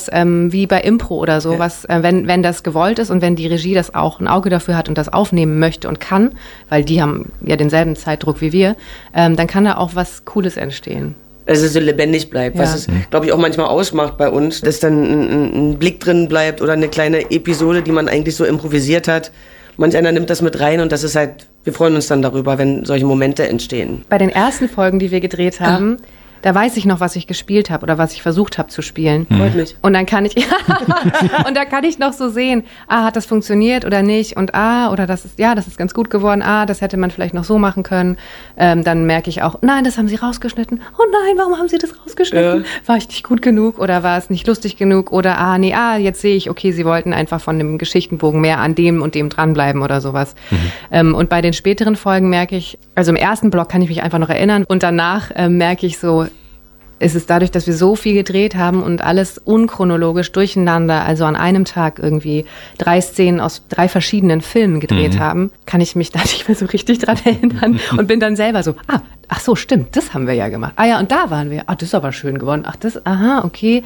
wie bei Impro oder so, wenn das gewollt ist und wenn die Regie das auch ein Auge dafür hat und das aufnehmen möchte und kann, weil die haben ja denselben Zeitdruck wie wir, dann kann da auch was Cooles entstehen. Dass es so lebendig bleibt, was es, glaube ich, auch manchmal ausmacht bei uns, dass dann ein Blick drin bleibt oder eine kleine Episode, die man eigentlich so improvisiert hat. Manch einer nimmt das mit rein und das ist halt, wir freuen uns dann darüber, wenn solche Momente entstehen. Bei den ersten Folgen, die wir gedreht haben, da weiß ich noch, was ich gespielt habe oder was ich versucht habe zu spielen. Freut mich. Und dann kann ich, und da kann ich noch so sehen, hat das funktioniert oder nicht und oder das ist ganz gut geworden, das hätte man vielleicht noch so machen können. Dann merke ich auch, nein, das haben sie rausgeschnitten. Oh nein, warum haben sie das rausgeschnitten? War ich nicht gut genug oder war es nicht lustig genug oder jetzt sehe ich, okay, sie wollten einfach von dem Geschichtenbogen mehr an dem und dem dranbleiben oder sowas. Und bei den späteren Folgen merke ich, also im ersten Block kann ich mich einfach noch erinnern und danach merke ich so, ist es dadurch, dass wir so viel gedreht haben und alles unchronologisch durcheinander, also an einem Tag irgendwie 3 Szenen aus 3 verschiedenen Filmen gedreht haben, kann ich mich da nicht mehr so richtig dran erinnern und bin dann selber so, ach so, stimmt, das haben wir ja gemacht. Ja, und da waren wir. Das ist aber schön geworden. Okay.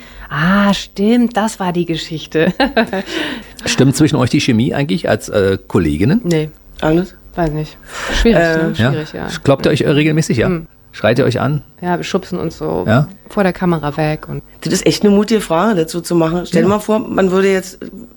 Stimmt, das war die Geschichte. Stimmt zwischen euch die Chemie eigentlich als Kolleginnen? Nee. Alles? Weiß nicht. Schwierig, ja. Kloppt ihr euch regelmäßig ab? Schreit ihr euch an? Ja, wir schubsen uns so vor der Kamera weg. Und das ist echt eine mutige Frage, dazu zu machen. Stell dir mal vor, man würde jetzt,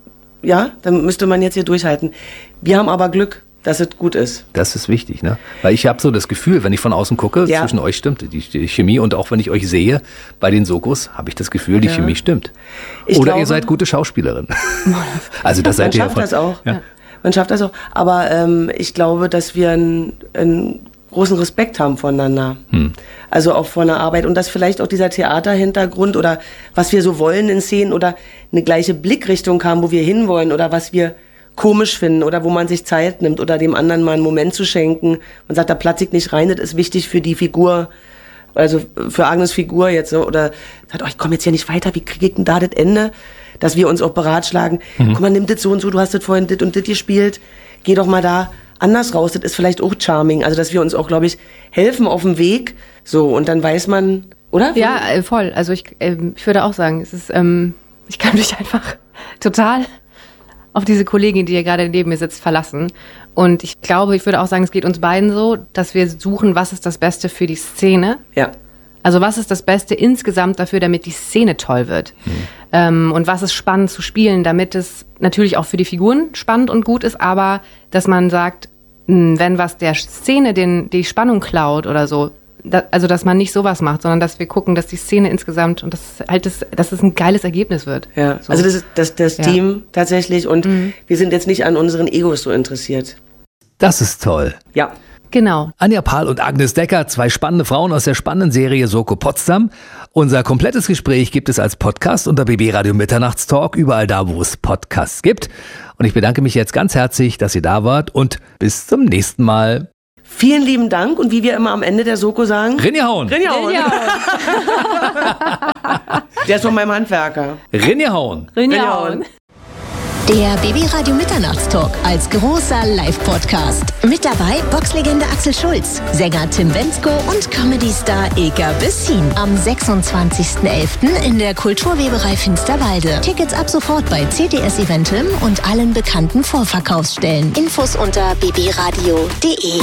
dann müsste man jetzt hier durchhalten. Wir haben aber Glück, dass es gut ist. Das ist wichtig, ne? Weil ich habe so das Gefühl, wenn ich von außen gucke, zwischen euch stimmt die Chemie und auch wenn ich euch sehe bei den Sokos, habe ich das Gefühl, die Chemie stimmt. Oder ihr seid gute Schauspielerin. Also das seid ihr ja. Man schafft das auch. Ja. Man schafft das auch. Aber ich glaube, dass wir einen großen Respekt haben voneinander. Also auch vor einer Arbeit und dass vielleicht auch dieser Theaterhintergrund oder was wir so wollen in Szenen oder eine gleiche Blickrichtung haben, wo wir hinwollen oder was wir komisch finden oder wo man sich Zeit nimmt oder dem anderen mal einen Moment zu schenken. Man sagt, da platze ich nicht rein, das ist wichtig für die Figur, also für Agnes Figur jetzt, so, oder sagt, ich komme jetzt hier nicht weiter, wie kriege ich denn da das Ende? Dass wir uns auch beratschlagen, guck mal, nimm das so und so, du hast das vorhin das und das gespielt, geh doch mal da anders raus, das ist vielleicht auch charming, also dass wir uns auch, glaube ich, helfen auf dem Weg, so, und dann weiß man, oder? Ja, voll, also ich würde auch sagen, es ist, ich kann mich einfach total auf diese Kollegin, die hier gerade neben mir sitzt, verlassen. Und ich glaube, ich würde auch sagen, es geht uns beiden so, dass wir suchen, was ist das Beste für die Szene. Ja. Also was ist das Beste insgesamt dafür, damit die Szene toll wird. Und was ist spannend zu spielen, damit es natürlich auch für die Figuren spannend und gut ist, aber dass man sagt, wenn was der Szene die Spannung klaut oder so, also dass man nicht sowas macht, sondern dass wir gucken, dass die Szene insgesamt und dass es ein geiles Ergebnis wird. Ja, so. Also das ist das Team tatsächlich und wir sind jetzt nicht an unseren Egos so interessiert. Das ist toll. Ja. Genau. Anja Pahl und Agnes Decker, 2 spannende Frauen aus der spannenden Serie Soko Potsdam. Unser komplettes Gespräch gibt es als Podcast unter BB Radio Mitternachtstalk, überall da, wo es Podcasts gibt. Und ich bedanke mich jetzt ganz herzlich, dass ihr da wart und bis zum nächsten Mal. Vielen lieben Dank und wie wir immer am Ende der Soko sagen... Rinjehauen! Rinjehauen! Der ist von meinem Handwerker. Rinjehauen! Rinjehauen! Der BB Radio Mitternachtstalk als großer Live-Podcast. Mit dabei Boxlegende Axel Schulz, Sänger Tim Bendzko und Comedy-Star Ilka Bessin. Am 26.11. in der Kulturweberei Finsterwalde. Tickets ab sofort bei CTS Eventim und allen bekannten Vorverkaufsstellen. Infos unter bbradio.de.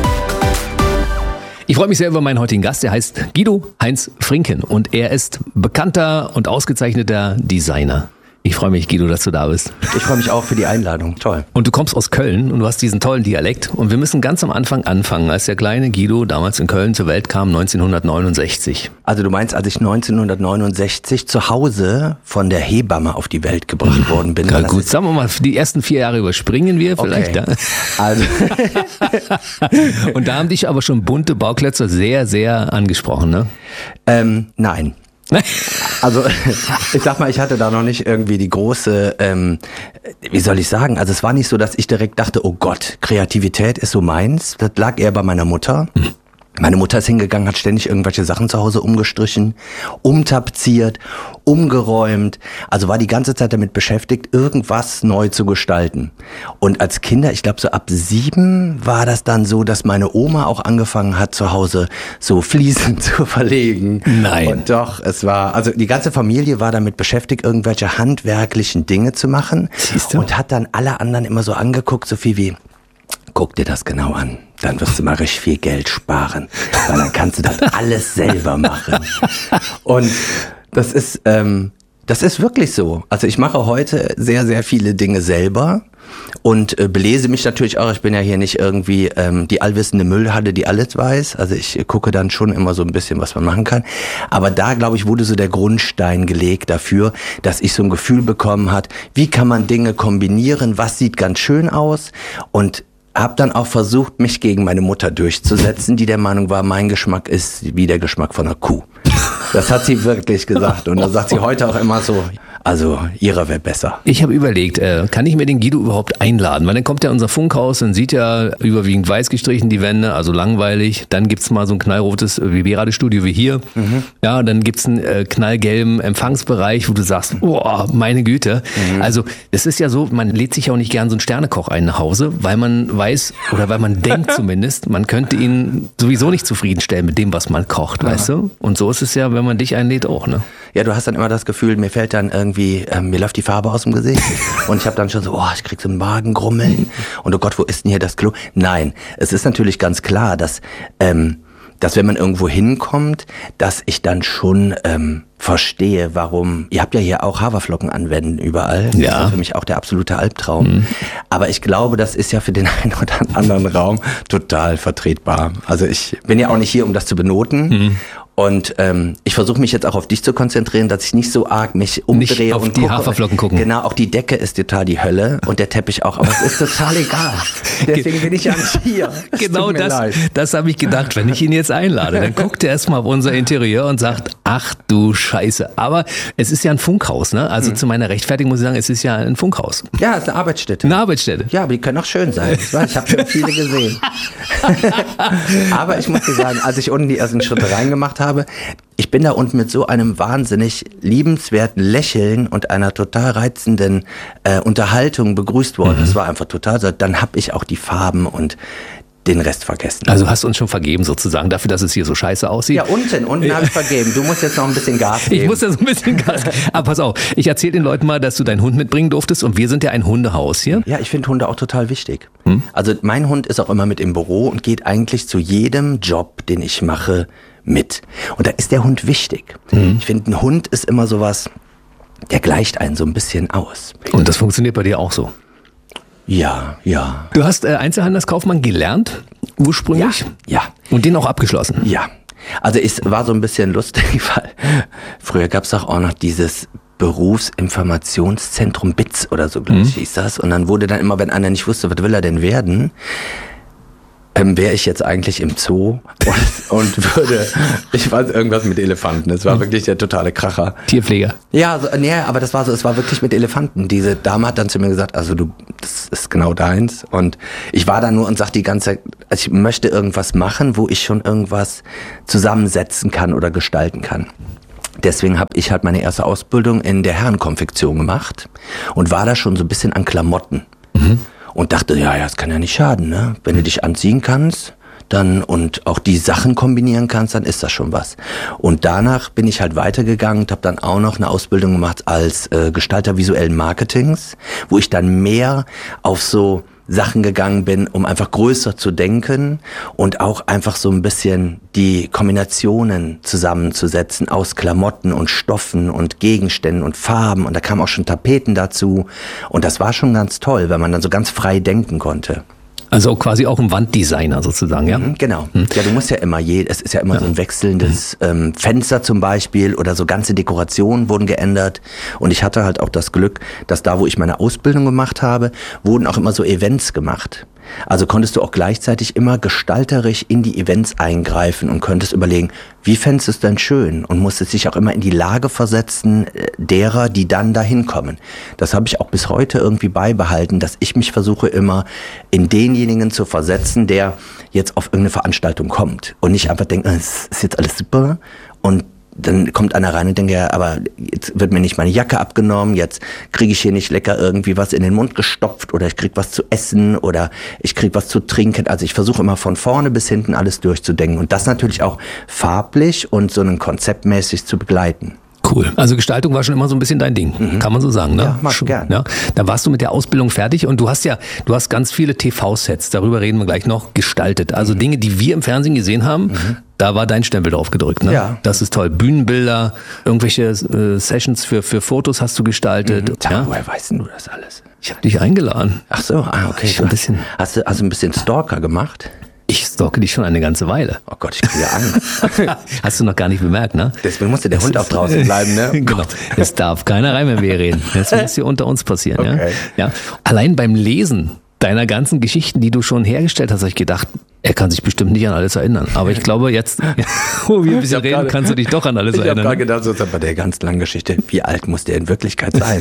Ich freue mich sehr über meinen heutigen Gast. Er heißt Guido Heinz Frinken und er ist bekannter und ausgezeichneter Designer. Ich freue mich, Guido, dass du da bist. Ich freue mich auch für die Einladung. Toll. Und du kommst aus Köln und du hast diesen tollen Dialekt. Und wir müssen ganz am Anfang anfangen, als der kleine Guido damals in Köln zur Welt kam, 1969. Also du meinst, als ich 1969 zu Hause von der Hebamme auf die Welt gebracht worden bin? Ja, gut, sagen wir mal, die ersten 4 Jahre überspringen wir vielleicht. Okay. Also. Und da haben dich aber schon bunte Bauklötze sehr, sehr angesprochen, ne? Nein. Also ich sag mal, ich hatte da noch nicht irgendwie die große, wie soll ich sagen, also es war nicht so, dass ich direkt dachte, oh Gott, Kreativität ist so meins. Das lag eher bei meiner Mutter. Meine Mutter ist hingegangen, hat ständig irgendwelche Sachen zu Hause umgestrichen, umtapeziert, umgeräumt. Also war die ganze Zeit damit beschäftigt, irgendwas neu zu gestalten. Und als Kinder, ich glaube so ab 7 war das dann so, dass meine Oma auch angefangen hat, zu Hause so Fliesen zu verlegen. Nein. Und doch, es war, also die ganze Familie war damit beschäftigt, irgendwelche handwerklichen Dinge zu machen. Siehst du? Und hat dann alle anderen immer so angeguckt, so viel wie, guck dir das genau an. Dann wirst du mal richtig viel Geld sparen. Weil dann kannst du das alles selber machen. Und das ist wirklich so. Also ich mache heute sehr, sehr viele Dinge selber und belese mich natürlich auch. Ich bin ja hier nicht irgendwie die allwissende Müllhalde, die alles weiß. Also ich gucke dann schon immer so ein bisschen, was man machen kann. Aber da, glaube ich, wurde so der Grundstein gelegt dafür, dass ich so ein Gefühl bekommen hat, wie kann man Dinge kombinieren, was sieht ganz schön aus, und habe dann auch versucht, mich gegen meine Mutter durchzusetzen, die der Meinung war, mein Geschmack ist wie der Geschmack von einer Kuh. Das hat sie wirklich gesagt. Und da sagt sie heute auch immer so, also ihrer wäre besser. Ich habe überlegt, kann ich mir den Guido überhaupt einladen? Weil dann kommt ja unser Funkhaus und sieht ja überwiegend weiß gestrichen die Wände, also langweilig. Dann gibt's mal so ein knallrotes BB-Radio-Studio wie hier. Mhm. Ja, dann gibt's einen knallgelben Empfangsbereich, wo du sagst, oh, meine Güte. Mhm. Also es ist ja so, man lädt sich auch nicht gern so einen Sternekoch ein nach Hause, weil man weiß, oder weil man denkt zumindest, man könnte ihn sowieso nicht zufriedenstellen mit dem, was man kocht, weißt du? Und so ist es ja, wenn man dich einlädt, auch, ne? Ja, du hast dann immer das Gefühl, mir fällt dann irgendwie, mir läuft die Farbe aus dem Gesicht und ich habe dann schon so, oh, ich krieg so einen Magengrummeln und oh Gott, wo ist denn hier das Klo? Nein, es ist natürlich ganz klar, dass wenn man irgendwo hinkommt, dass ich dann schon verstehe, warum, ihr habt ja hier auch Haferflocken anwenden überall. Ja. Das ist für mich auch der absolute Albtraum. Mhm. Aber ich glaube, das ist ja für den einen oder anderen Raum total vertretbar. Also ich bin ja auch nicht hier, um das zu benoten. Mhm. Und ich versuche mich jetzt auch auf dich zu konzentrieren, dass ich nicht so arg mich umdrehe nicht auf und die gucke. Haferflocken gucken. Genau, auch die Decke ist total die Hölle und der Teppich auch, aber es ist total egal. Deswegen bin ich ja nicht hier. Genau das habe ich gedacht, wenn ich ihn jetzt einlade, dann guckt er erstmal auf unser Interieur und sagt, ach du scheiße. Aber es ist ja ein Funkhaus, ne? Also zu meiner Rechtfertigung muss ich sagen, es ist ja ein Funkhaus. Ja, es ist eine Arbeitsstätte. Eine Arbeitsstätte. Ja, aber die können auch schön sein. Ich habe schon viele gesehen. Aber ich muss dir sagen, als ich unten die ersten Schritte reingemacht habe, ich bin da unten mit so einem wahnsinnig liebenswerten Lächeln und einer total reizenden Unterhaltung begrüßt worden. Das war einfach total so. Dann habe ich auch die Farben und den Rest vergessen. Also hast du uns schon vergeben sozusagen dafür, dass es hier so scheiße aussieht? Ja, unten habe ich vergeben. Du musst jetzt noch ein bisschen Gas geben. Ich muss jetzt ein bisschen Gas geben. Aber pass auf, ich erzähle den Leuten mal, dass du deinen Hund mitbringen durftest und wir sind ja ein Hundehaus hier. Ja, ich finde Hunde auch total wichtig. Also mein Hund ist auch immer mit im Büro und geht eigentlich zu jedem Job, den ich mache, mit. Und da ist der Hund wichtig. Ich finde, ein Hund ist immer sowas, der gleicht einen so ein bisschen aus. Und das funktioniert bei dir auch so? Ja. Du hast Einzelhandelskaufmann gelernt, ursprünglich? Ja. Und den auch abgeschlossen? Ja. Also es war so ein bisschen lustig, weil früher gab es auch noch dieses Berufsinformationszentrum BITS oder so, glaube ich, hieß das. Und dann wurde dann immer, wenn einer nicht wusste, was will er denn werden, wäre ich jetzt eigentlich im Zoo und würde, ich weiß, irgendwas mit Elefanten. Es war wirklich der totale Kracher. Tierpfleger. Ja, aber das war so, es war wirklich mit Elefanten. Diese Dame hat dann zu mir gesagt, also das ist genau deins. Und ich war da nur und sagte die ganze Zeit, also ich möchte irgendwas machen, wo ich schon irgendwas zusammensetzen kann oder gestalten kann. Deswegen habe ich halt meine erste Ausbildung in der Herrenkonfektion gemacht und war da schon so ein bisschen an Klamotten. Und dachte, ja, das kann ja nicht schaden, ne? Wenn du dich anziehen kannst, dann und auch die Sachen kombinieren kannst, dann ist das schon was. Und danach bin ich halt weitergegangen und habe dann auch noch eine Ausbildung gemacht als Gestalter visuellen Marketings, wo ich dann mehr auf so Sachen gegangen bin, um einfach größer zu denken und auch einfach so ein bisschen die Kombinationen zusammenzusetzen aus Klamotten und Stoffen und Gegenständen und Farben. Und da kamen auch schon Tapeten dazu. Und das war schon ganz toll, weil man dann so ganz frei denken konnte. Also quasi auch ein Wanddesigner sozusagen, ja? Genau. Ja, du musst ja immer es ist ja immer so ein wechselndes Fenster zum Beispiel oder so ganze Dekorationen wurden geändert. Und ich hatte halt auch das Glück, dass da, wo ich meine Ausbildung gemacht habe, wurden auch immer so Events gemacht. Also konntest du auch gleichzeitig immer gestalterisch in die Events eingreifen und könntest überlegen, wie fändest du es denn schön? Und musstest dich auch immer in die Lage versetzen derer, die dann dahin kommen. Das habe ich auch bis heute irgendwie beibehalten, dass ich mich versuche immer in denjenigen zu versetzen, der jetzt auf irgendeine Veranstaltung kommt und nicht einfach denkt, es ist jetzt alles super und dann kommt einer rein und denkt, ja, aber jetzt wird mir nicht meine Jacke abgenommen, jetzt kriege ich hier nicht lecker irgendwie was in den Mund gestopft oder ich krieg was zu essen oder ich krieg was zu trinken. Also ich versuche immer von vorne bis hinten alles durchzudenken und das natürlich auch farblich und so einen konzeptmäßig zu begleiten. Cool. Also Gestaltung war schon immer so ein bisschen dein Ding, kann man so sagen, ne? Ja, mach gern. Ja. Dann warst du mit der Ausbildung fertig und du hast ganz viele TV-Sets, darüber reden wir gleich noch, gestaltet. Also Dinge, die wir im Fernsehen gesehen haben, da war dein Stempel drauf gedrückt, ne? Ja. Das ist toll. Bühnenbilder, irgendwelche Sessions für Fotos hast du gestaltet. Ja, woher weißt du das alles? Ich habe dich eingeladen. Ach so, okay. Hast du ein bisschen Stalker gemacht? Ich stalke dich schon eine ganze Weile. Oh Gott, ich kriege Angst. Hast du noch gar nicht bemerkt, ne? Deswegen musste der Hund auch draußen bleiben, ne? Genau. Es darf keiner rein, wenn wir reden. Das muss hier unter uns passieren, okay. Ja? Allein beim Lesen deiner ganzen Geschichten, die du schon hergestellt hast, habe ich gedacht, er kann sich bestimmt nicht an alles erinnern. Aber ich glaube jetzt, wo wir ein bisschen reden, kannst du dich doch an alles erinnern. Ich habe gerade gedacht, so bei der ganz langen Geschichte, wie alt muss der in Wirklichkeit sein?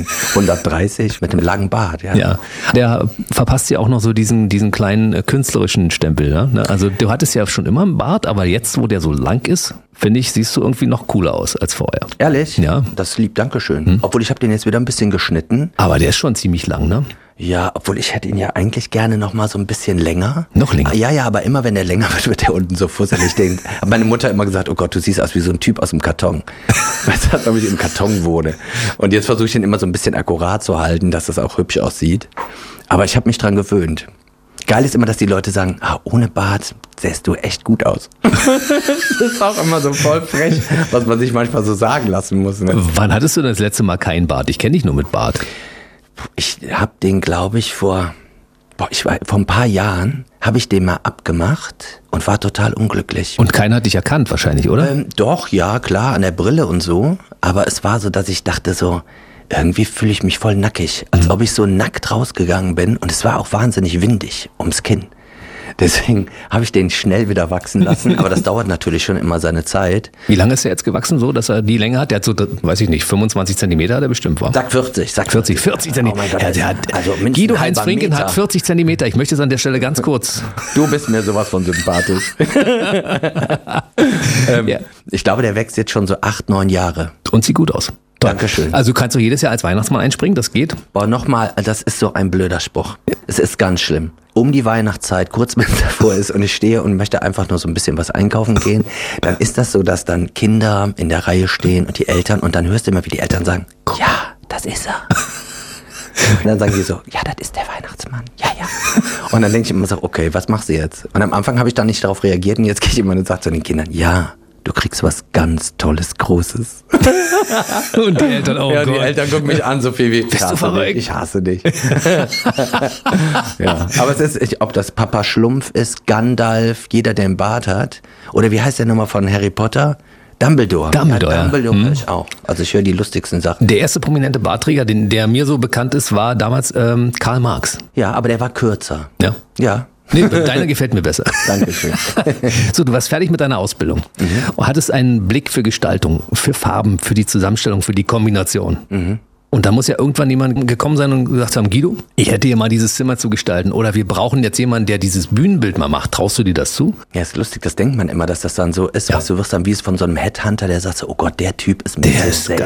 130 mit einem langen Bart, ja. Ja, der verpasst ja auch noch so diesen kleinen künstlerischen Stempel. Ne? Also du hattest ja schon immer einen Bart, aber jetzt, wo der so lang ist, finde ich, siehst du irgendwie noch cooler aus als vorher. Ehrlich? Ja. Das ist lieb, Dankeschön. Obwohl ich habe den jetzt wieder ein bisschen geschnitten. Aber der ist schon ziemlich lang, ne? Ja, obwohl ich hätte ihn ja eigentlich gerne noch mal so ein bisschen länger. Noch länger? Ja, aber immer wenn der länger wird der unten so fusselig. Hat meine Mutter immer gesagt, oh Gott, du siehst aus wie so ein Typ aus dem Karton. Weißt du, als ob ich im Karton wohne. Und jetzt versuche ich ihn immer so ein bisschen akkurat zu halten, dass das auch hübsch aussieht. Aber ich habe mich dran gewöhnt. Geil ist immer, dass die Leute sagen, ohne Bart sähst du echt gut aus. Das ist auch immer so voll frech, was man sich manchmal so sagen lassen muss. Ne? Wann hattest du denn das letzte Mal keinen Bart? Ich kenne dich nur mit Bart. Ich habe den, glaube ich, vor ein paar Jahren habe ich den mal abgemacht und war total unglücklich. Und keiner hat dich erkannt wahrscheinlich, oder? Doch, ja, klar, an der Brille und so. Aber es war so, dass ich dachte so, irgendwie fühle ich mich voll nackig. Als ob ich so nackt rausgegangen bin. Und es war auch wahnsinnig windig ums Kinn. Deswegen habe ich den schnell wieder wachsen lassen, aber das dauert natürlich schon immer seine Zeit. Wie lange ist er jetzt gewachsen so, dass er die Länge hat? Der hat so, weiß ich nicht, 25 Zentimeter hat er bestimmt, war? Sag 40. 40 Zentimeter. Oh mein Gott, also Guido Heinz Frinken hat 40 Zentimeter. Ich möchte es an der Stelle ganz kurz. Du bist mir sowas von sympathisch. Ich glaube, der wächst jetzt schon so 8, 9 Jahre. Und sieht gut aus. Toll. Dankeschön. Also kannst du jedes Jahr als Weihnachtsmann einspringen, das geht? Boah, nochmal, das ist so ein blöder Spruch. Es ist ganz schlimm. Um die Weihnachtszeit, kurz wenn es davor ist und ich stehe und möchte einfach nur so ein bisschen was einkaufen gehen, dann ist das so, dass dann Kinder in der Reihe stehen und die Eltern und dann hörst du immer, wie die Eltern sagen, ja, das ist er. Und dann sagen die so, ja, das ist der Weihnachtsmann. Ja, ja. Und dann denke ich immer so, okay, was machst du jetzt? Und am Anfang habe ich dann nicht darauf reagiert und jetzt gehe ich immer und sage zu den Kindern, ja, du kriegst was ganz Tolles, Großes. Und die Eltern, oh ja, Gott. Die Eltern gucken mich an, so viel wie, bist du verrückt? Ich hasse dich. Ja, aber es ist, ob das Papa Schlumpf ist, Gandalf, jeder, der einen Bart hat, oder wie heißt der nochmal von Harry Potter? Dumbledore. Dumbledore höre ich auch. Also ich höre die lustigsten Sachen. Der erste prominente Bartträger, der mir so bekannt ist, war damals Karl Marx. Ja, aber der war kürzer. Ja. Ja. Nee, deiner gefällt mir besser. Dankeschön. So, du warst fertig mit deiner Ausbildung und hattest einen Blick für Gestaltung, für Farben, für die Zusammenstellung, für die Kombination. Und da muss ja irgendwann jemand gekommen sein und gesagt haben, Guido, ich hätte hier mal dieses Zimmer zu gestalten oder wir brauchen jetzt jemanden, der dieses Bühnenbild mal macht. Traust du dir das zu? Ja, ist lustig, das denkt man immer, dass das dann so ist. Ja. Weißt, du wirst dann wie es von so einem Headhunter, der sagt so, oh Gott, der Typ ist mir der ist geil.